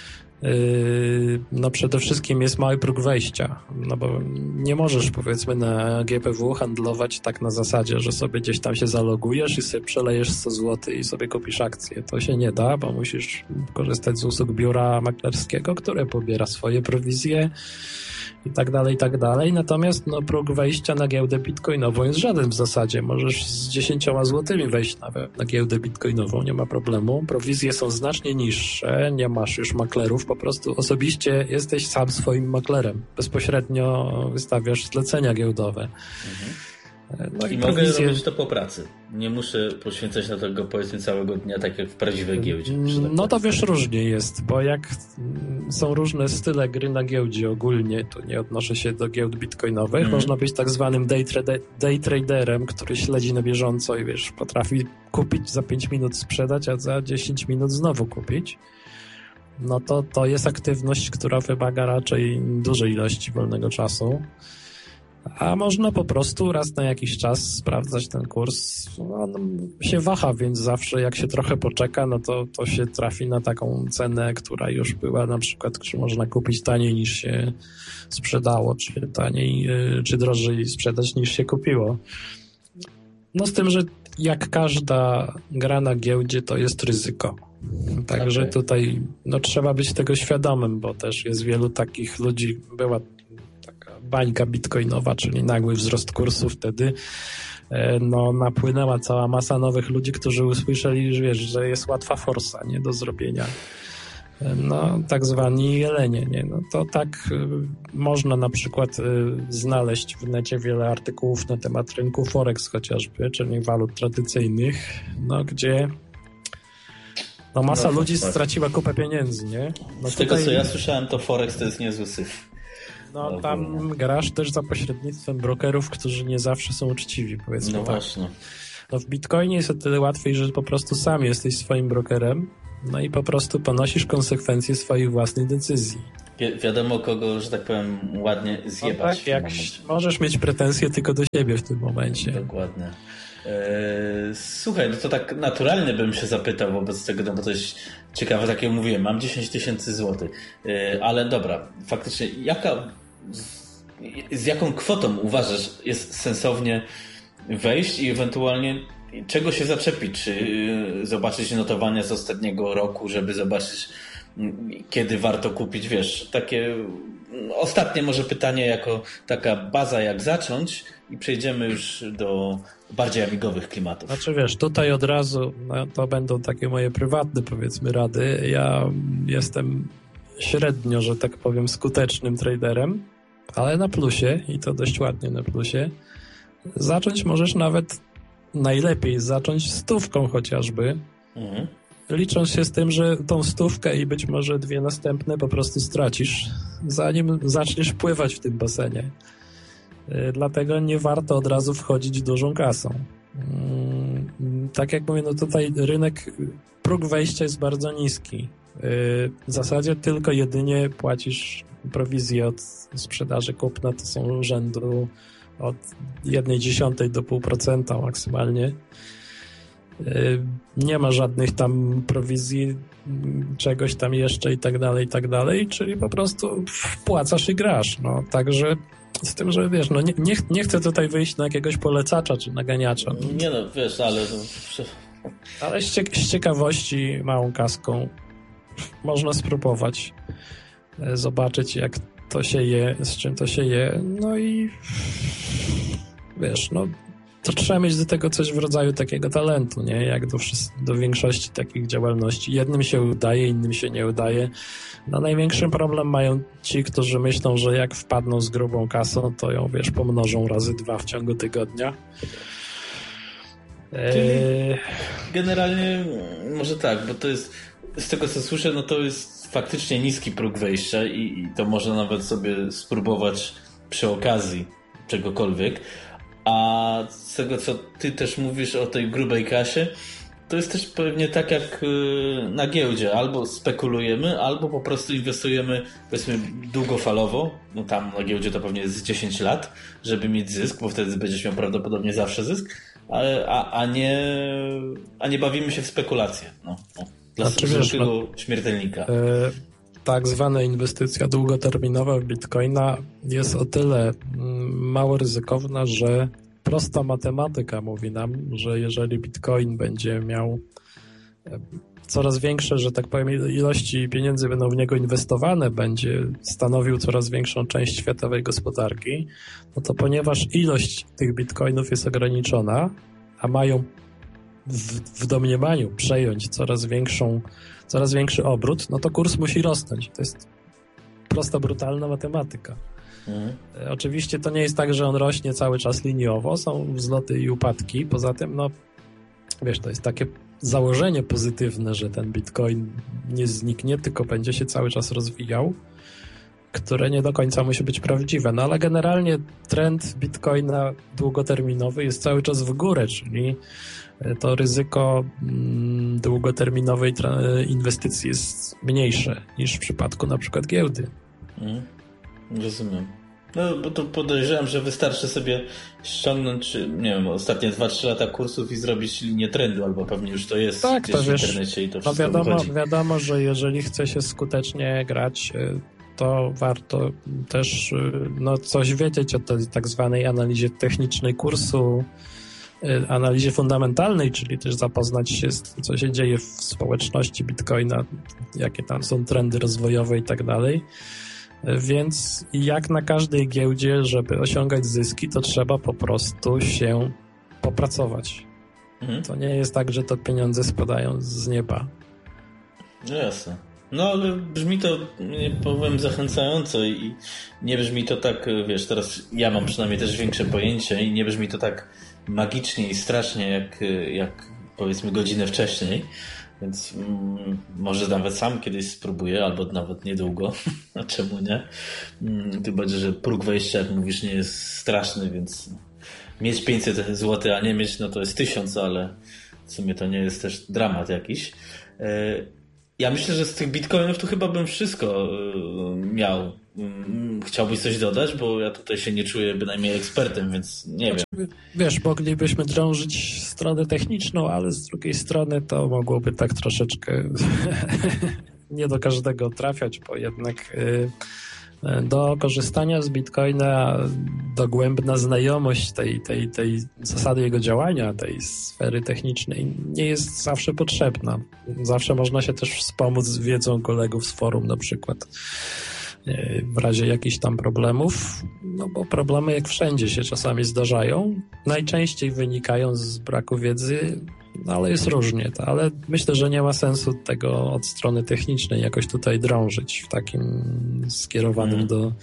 No przede wszystkim jest mały próg wejścia, no bo nie możesz powiedzmy na G P W handlować tak na zasadzie, że sobie gdzieś tam się zalogujesz i sobie przelejesz sto złotych i sobie kupisz akcję. To się nie da, bo musisz korzystać z usług biura maklerskiego, które pobiera swoje prowizje i tak dalej, i tak dalej. Natomiast no, próg wejścia na giełdę bitcoinową jest żaden w zasadzie. Możesz z dziesięcioma złotymi wejść na, na giełdę bitcoinową, nie ma problemu. Prowizje są znacznie niższe, nie masz już maklerów, po prostu osobiście jesteś sam swoim maklerem. Bezpośrednio wystawiasz zlecenia giełdowe. Mhm. No i, I mogę prowizje... robić to po pracy. Nie muszę poświęcać na tego powiedzmy całego dnia, tak jak w prawdziwej giełdzie. No to wiesz, różnie jest, bo jak są różne style gry na giełdzie ogólnie, to nie odnoszę się do giełd bitcoinowych, mm. można być tak zwanym day, trade, day traderem, który śledzi na bieżąco i wiesz, potrafi kupić, za pięć minut sprzedać, a za dziesięć minut znowu kupić. No to to jest aktywność, która wymaga raczej dużej ilości wolnego czasu. A można po prostu raz na jakiś czas sprawdzać ten kurs. On się waha, więc zawsze jak się trochę poczeka, no to, to się trafi na taką cenę, która już była na przykład, czy można kupić taniej niż się sprzedało, czy taniej, czy drożej sprzedać niż się kupiło. No z tym, że jak każda gra na giełdzie, to jest ryzyko. Także okay. tutaj no, trzeba być tego świadomym, bo też jest wielu takich ludzi, była bańka bitcoinowa, czyli nagły wzrost kursu, wtedy no, napłynęła cała masa nowych ludzi, którzy usłyszeli, że, wiesz, że jest łatwa forsa, nie, do zrobienia. No, tak zwani jelenie, nie? No, to tak y, można na przykład y, znaleźć w necie wiele artykułów na temat rynku Forex chociażby, czyli walut tradycyjnych, no, gdzie No masa no, ludzi tak. straciła kupę pieniędzy, nie? No Z tego, co ja słyszałem, to Forex to jest niezły syf. No tam grasz też za pośrednictwem brokerów, którzy nie zawsze są uczciwi, powiedzmy. No tak. właśnie. No w Bitcoinie jest o tyle łatwiej, że po prostu sam jesteś swoim brokerem, no i po prostu ponosisz konsekwencje swoich własnych decyzji. Wi- wiadomo kogo, że tak powiem, ładnie zjebać. No tak, w tym jak momencie. możesz mieć pretensje tylko do siebie w tym momencie. Dokładnie. Eee, słuchaj, no to tak naturalnie bym się zapytał wobec tego, no bo to jest ciekawe, tak jak mówiłem, mam dziesięć tysięcy złotych, eee, ale dobra, faktycznie jaka, z, z jaką kwotą uważasz jest sensownie wejść i ewentualnie czego się zaczepić? Czy y, zobaczyć notowania z ostatniego roku, żeby zobaczyć y, kiedy warto kupić, wiesz, takie ostatnie może pytanie jako taka baza jak zacząć i przejdziemy już do bardziej amigowych klimatów. Znaczy wiesz, tutaj od razu no, to będą takie moje prywatne powiedzmy rady. Ja jestem średnio, że tak powiem, skutecznym traderem, ale na plusie i to dość ładnie na plusie. Zacząć możesz nawet najlepiej zacząć stówką chociażby, mhm. licząc się z tym, że tą stówkę i być może dwie następne po prostu stracisz, zanim zaczniesz pływać w tym basenie. Dlatego nie warto od razu wchodzić dużą kasą. Tak jak mówię, no tutaj rynek, próg wejścia jest bardzo niski. W zasadzie tylko jedynie płacisz prowizję od sprzedaży kupna, to są rzędu od jednej dziesiątej do pół procenta maksymalnie. Nie ma żadnych tam prowizji, czegoś tam jeszcze i tak dalej, i tak dalej, czyli po prostu wpłacasz i grasz. No, także z tym, że wiesz, no nie, nie, nie chcę tutaj wyjść na jakiegoś polecacza czy naganiacza. Nie no, wiesz, ale... Ale z, cie, z ciekawości małą kaską można spróbować zobaczyć, jak to się je, z czym to się je, no i wiesz, no to trzeba mieć do tego coś w rodzaju takiego talentu, nie? Jak do, do większości takich działalności. Jednym się udaje, innym się nie udaje. No największy problem mają ci, którzy myślą, że jak wpadną z grubą kasą, to ją, wiesz, pomnożą razy dwa w ciągu tygodnia. Eee... Generalnie może tak, bo to jest, z tego co słyszę, no to jest faktycznie niski próg wejścia i, i to można nawet sobie spróbować przy okazji czegokolwiek. A z tego, co ty też mówisz o tej grubej kasie, to jest też pewnie tak jak na giełdzie. Albo spekulujemy, albo po prostu inwestujemy, powiedzmy, długofalowo. No tam na giełdzie to pewnie jest dziesięć lat, żeby mieć zysk, bo wtedy będziesz miał prawdopodobnie zawsze zysk, ale, a, a, nie, a nie bawimy się w spekulacje. No, no. Dla zwykłego śmiertelnika. Y- Tak zwana inwestycja długoterminowa w Bitcoina jest o tyle mało ryzykowna, że prosta matematyka mówi nam, że jeżeli Bitcoin będzie miał coraz większe, że tak powiem, ilości pieniędzy będą w niego inwestowane, będzie stanowił coraz większą część światowej gospodarki, no to ponieważ ilość tych Bitcoinów jest ograniczona, a mają w, w domniemaniu przejąć coraz większą coraz większy obrót, no to kurs musi rosnąć. To jest prosta, brutalna matematyka. Mhm. Oczywiście to nie jest tak, że on rośnie cały czas liniowo, są wzloty i upadki. Poza tym, no wiesz, to jest takie założenie pozytywne, że ten Bitcoin nie zniknie, tylko będzie się cały czas rozwijał, które nie do końca musi być prawdziwe. No ale generalnie trend Bitcoina długoterminowy jest cały czas w górę, czyli to ryzyko długoterminowej inwestycji jest mniejsze niż w przypadku na przykład giełdy. Mm, rozumiem. No, bo to podejrzewam, że wystarczy sobie ściągnąć, nie wiem, ostatnie dwa trzy lata kursów i zrobić linię trendu, albo pewnie już to jest tak, gdzieś to w wiesz, internecie i to no wszystko wiadomo, wychodzi. wiadomo, że jeżeli chce się skutecznie grać, to warto też no, coś wiedzieć o tej tak zwanej analizie technicznej kursu, analizie fundamentalnej, czyli też zapoznać się z tym, co się dzieje w społeczności Bitcoina, jakie tam są trendy rozwojowe i tak dalej. Więc jak na każdej giełdzie, żeby osiągać zyski, to trzeba po prostu się popracować. Mhm. To nie jest tak, że to pieniądze spadają z nieba. No jasne. No ale brzmi to, nie powiem, zachęcająco i nie brzmi to tak, wiesz, teraz ja mam przynajmniej też większe pojęcie i nie brzmi to tak magicznie i strasznie jak, jak powiedzmy godzinę wcześniej, Więc mm, może nawet sam kiedyś spróbuję, albo nawet niedługo. A czemu nie? Mm, tym bardziej, że próg wejścia, jak mówisz, nie jest straszny, więc mieć pięćset złotych, a nie mieć, no to jest tysiąc, ale w sumie to nie jest też dramat jakiś. Ja myślę, że z tych bitcoinów to chyba bym wszystko miał. Chciałbyś coś dodać? Bo ja tutaj się nie czuję bynajmniej ekspertem, więc nie wiem. Wiesz, moglibyśmy drążyć stronę techniczną, ale z drugiej strony to mogłoby tak troszeczkę nie do każdego trafiać, bo jednak do korzystania z bitcoina dogłębna znajomość tej, tej, tej zasady jego działania, tej sfery technicznej nie jest zawsze potrzebna. Zawsze można się też wspomóc wiedzą kolegów z forum na przykład w razie jakichś tam problemów, no bo problemy jak wszędzie się czasami zdarzają. Najczęściej wynikają z braku wiedzy, no ale jest różnie. To, ale myślę, że nie ma sensu tego od strony technicznej jakoś tutaj drążyć w takim skierowanym mm. do...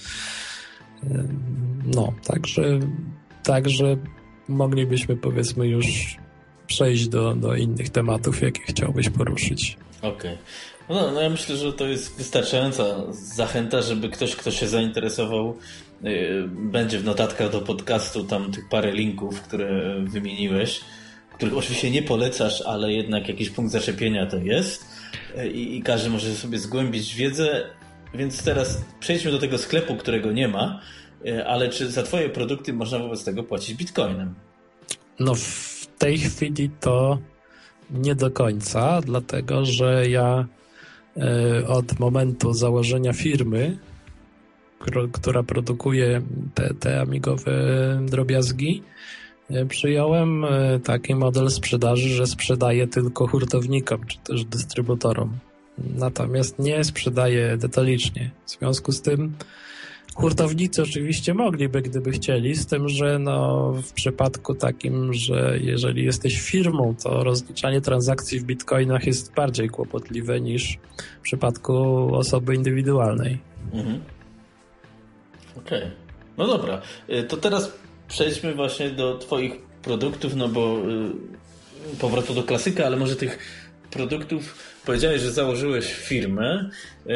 No, także, także moglibyśmy powiedzmy już przejść do, do innych tematów, jakie chciałbyś poruszyć. Okej. Okay. No, no ja myślę, że to jest wystarczająca zachęta, żeby ktoś, kto się zainteresował, yy, będzie w notatkach do podcastu tam tych parę linków, które wymieniłeś, których oczywiście nie polecasz, ale jednak jakiś punkt zaczepienia to jest i, i każdy może sobie zgłębić wiedzę, więc teraz przejdźmy do tego sklepu, którego nie ma, ale czy za twoje produkty można wobec tego płacić bitcoinem? No w tej chwili to nie do końca, dlatego że ja od momentu założenia firmy, która produkuje te, te amigowe drobiazgi, przyjąłem taki model sprzedaży, że sprzedaję tylko hurtownikom, czy też dystrybutorom. Natomiast nie sprzedaję detalicznie. W związku z tym hurtownicy oczywiście mogliby, gdyby chcieli, z tym, że no w przypadku takim, że jeżeli jesteś firmą, to rozliczanie transakcji w bitcoinach jest bardziej kłopotliwe niż w przypadku osoby indywidualnej. Mhm. Okej. Okay. No dobra. To teraz przejdźmy właśnie do twoich produktów, no bo yy, powrotu do klasyka, ale może tych produktów. Powiedziałeś, że założyłeś firmę, yy,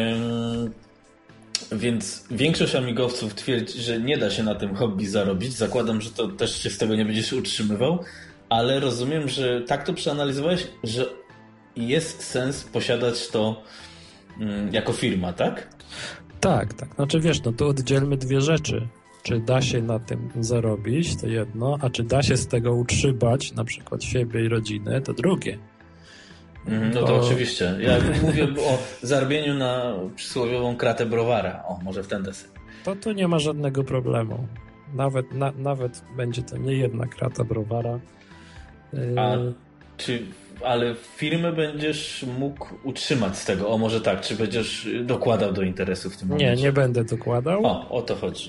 więc większość amigowców twierdzi, że nie da się na tym hobby zarobić. Zakładam, że to też się z tego nie będziesz utrzymywał, ale rozumiem, że tak to przeanalizowałeś, że jest sens posiadać to yy, jako firma, tak? Tak, tak. Znaczy wiesz, no tu oddzielmy dwie rzeczy. Czy da się na tym zarobić, to jedno, a czy da się z tego utrzymać na przykład siebie i rodzinę, to drugie. No to, to oczywiście. Ja mówię o zarobieniu na przysłowiową kratę browara. O, może w ten deseń. To tu nie ma żadnego problemu. Nawet, na, nawet będzie to nie jedna krata browara. A czy, ale firmę będziesz mógł utrzymać z tego? O, może tak. Czy będziesz dokładał do interesu w tym momencie? Nie, nie będę dokładał. O, o to chodzi.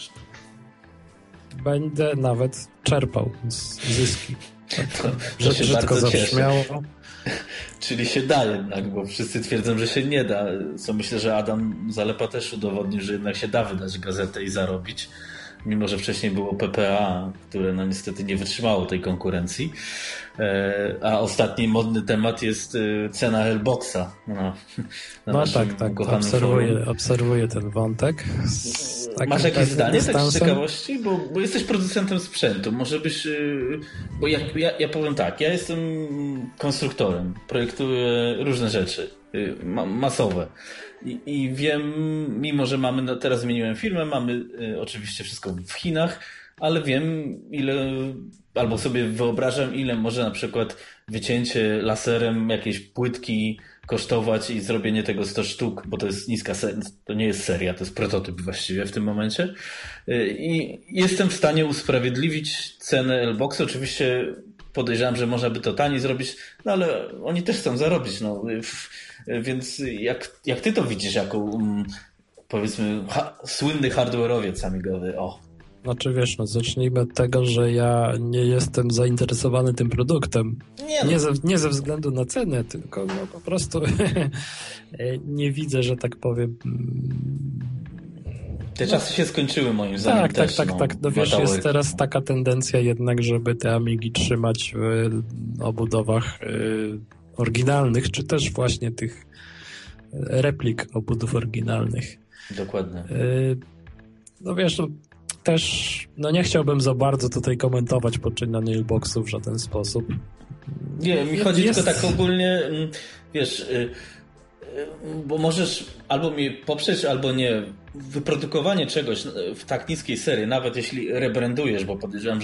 Będę nawet czerpał z zyski. To, to się brzydko zabrzmiało. Czyli się da jednak, bo wszyscy twierdzą, że się nie da. Co myślę, że Adam Zalepa też udowodnił, że jednak się da wydać gazetę i zarobić. Mimo że wcześniej było P P A, które no niestety nie wytrzymało tej konkurencji. A ostatni modny temat jest cena Hellboxa. No, na no tak, tak. Obserwuję, obserwuję ten wątek. Masz jakieś zdanie tak z ciekawości? Bo, bo jesteś producentem sprzętu. Może byś... Bo ja, ja, ja powiem tak, ja jestem konstruktorem. Projektuję różne rzeczy masowe. I, I wiem, mimo że mamy, no teraz zmieniłem firmę, mamy y, oczywiście wszystko w Chinach, ale wiem ile, albo sobie wyobrażam, ile może na przykład wycięcie laserem jakiejś płytki kosztować i zrobienie tego sto sztuk, bo to jest niska seria, to nie jest seria, to jest prototyp właściwie w tym momencie. Y, I jestem w stanie usprawiedliwić cenę Hellboxa. Oczywiście podejrzewam, że można by to taniej zrobić, no ale oni też chcą zarobić, no. Więc jak, jak ty to widzisz jako um, powiedzmy ha, słynny hardware'owiec amigowy? O. Znaczy wiesz, no zacznijmy od tego, że ja nie jestem zainteresowany tym produktem. Nie, no. nie, ze, nie ze względu na cenę, tylko no, po prostu nie widzę, że tak powiem. Te czasy się skończyły moim zdaniem. Tak, też, tak, tak, no, tak. No wiesz, jest teraz taka tendencja jednak, żeby te amigi trzymać w obudowach oryginalnych, czy też właśnie tych replik obudów oryginalnych. Dokładnie. No wiesz, no, też no nie chciałbym za bardzo tutaj komentować poczynań Neilboxu w żaden sposób. Nie, mi chodzi jest... tylko tak ogólnie, wiesz, bo możesz albo mnie poprzeć, albo nie. Wyprodukowanie czegoś w tak niskiej serii, nawet jeśli rebrandujesz, bo podejrzewam, że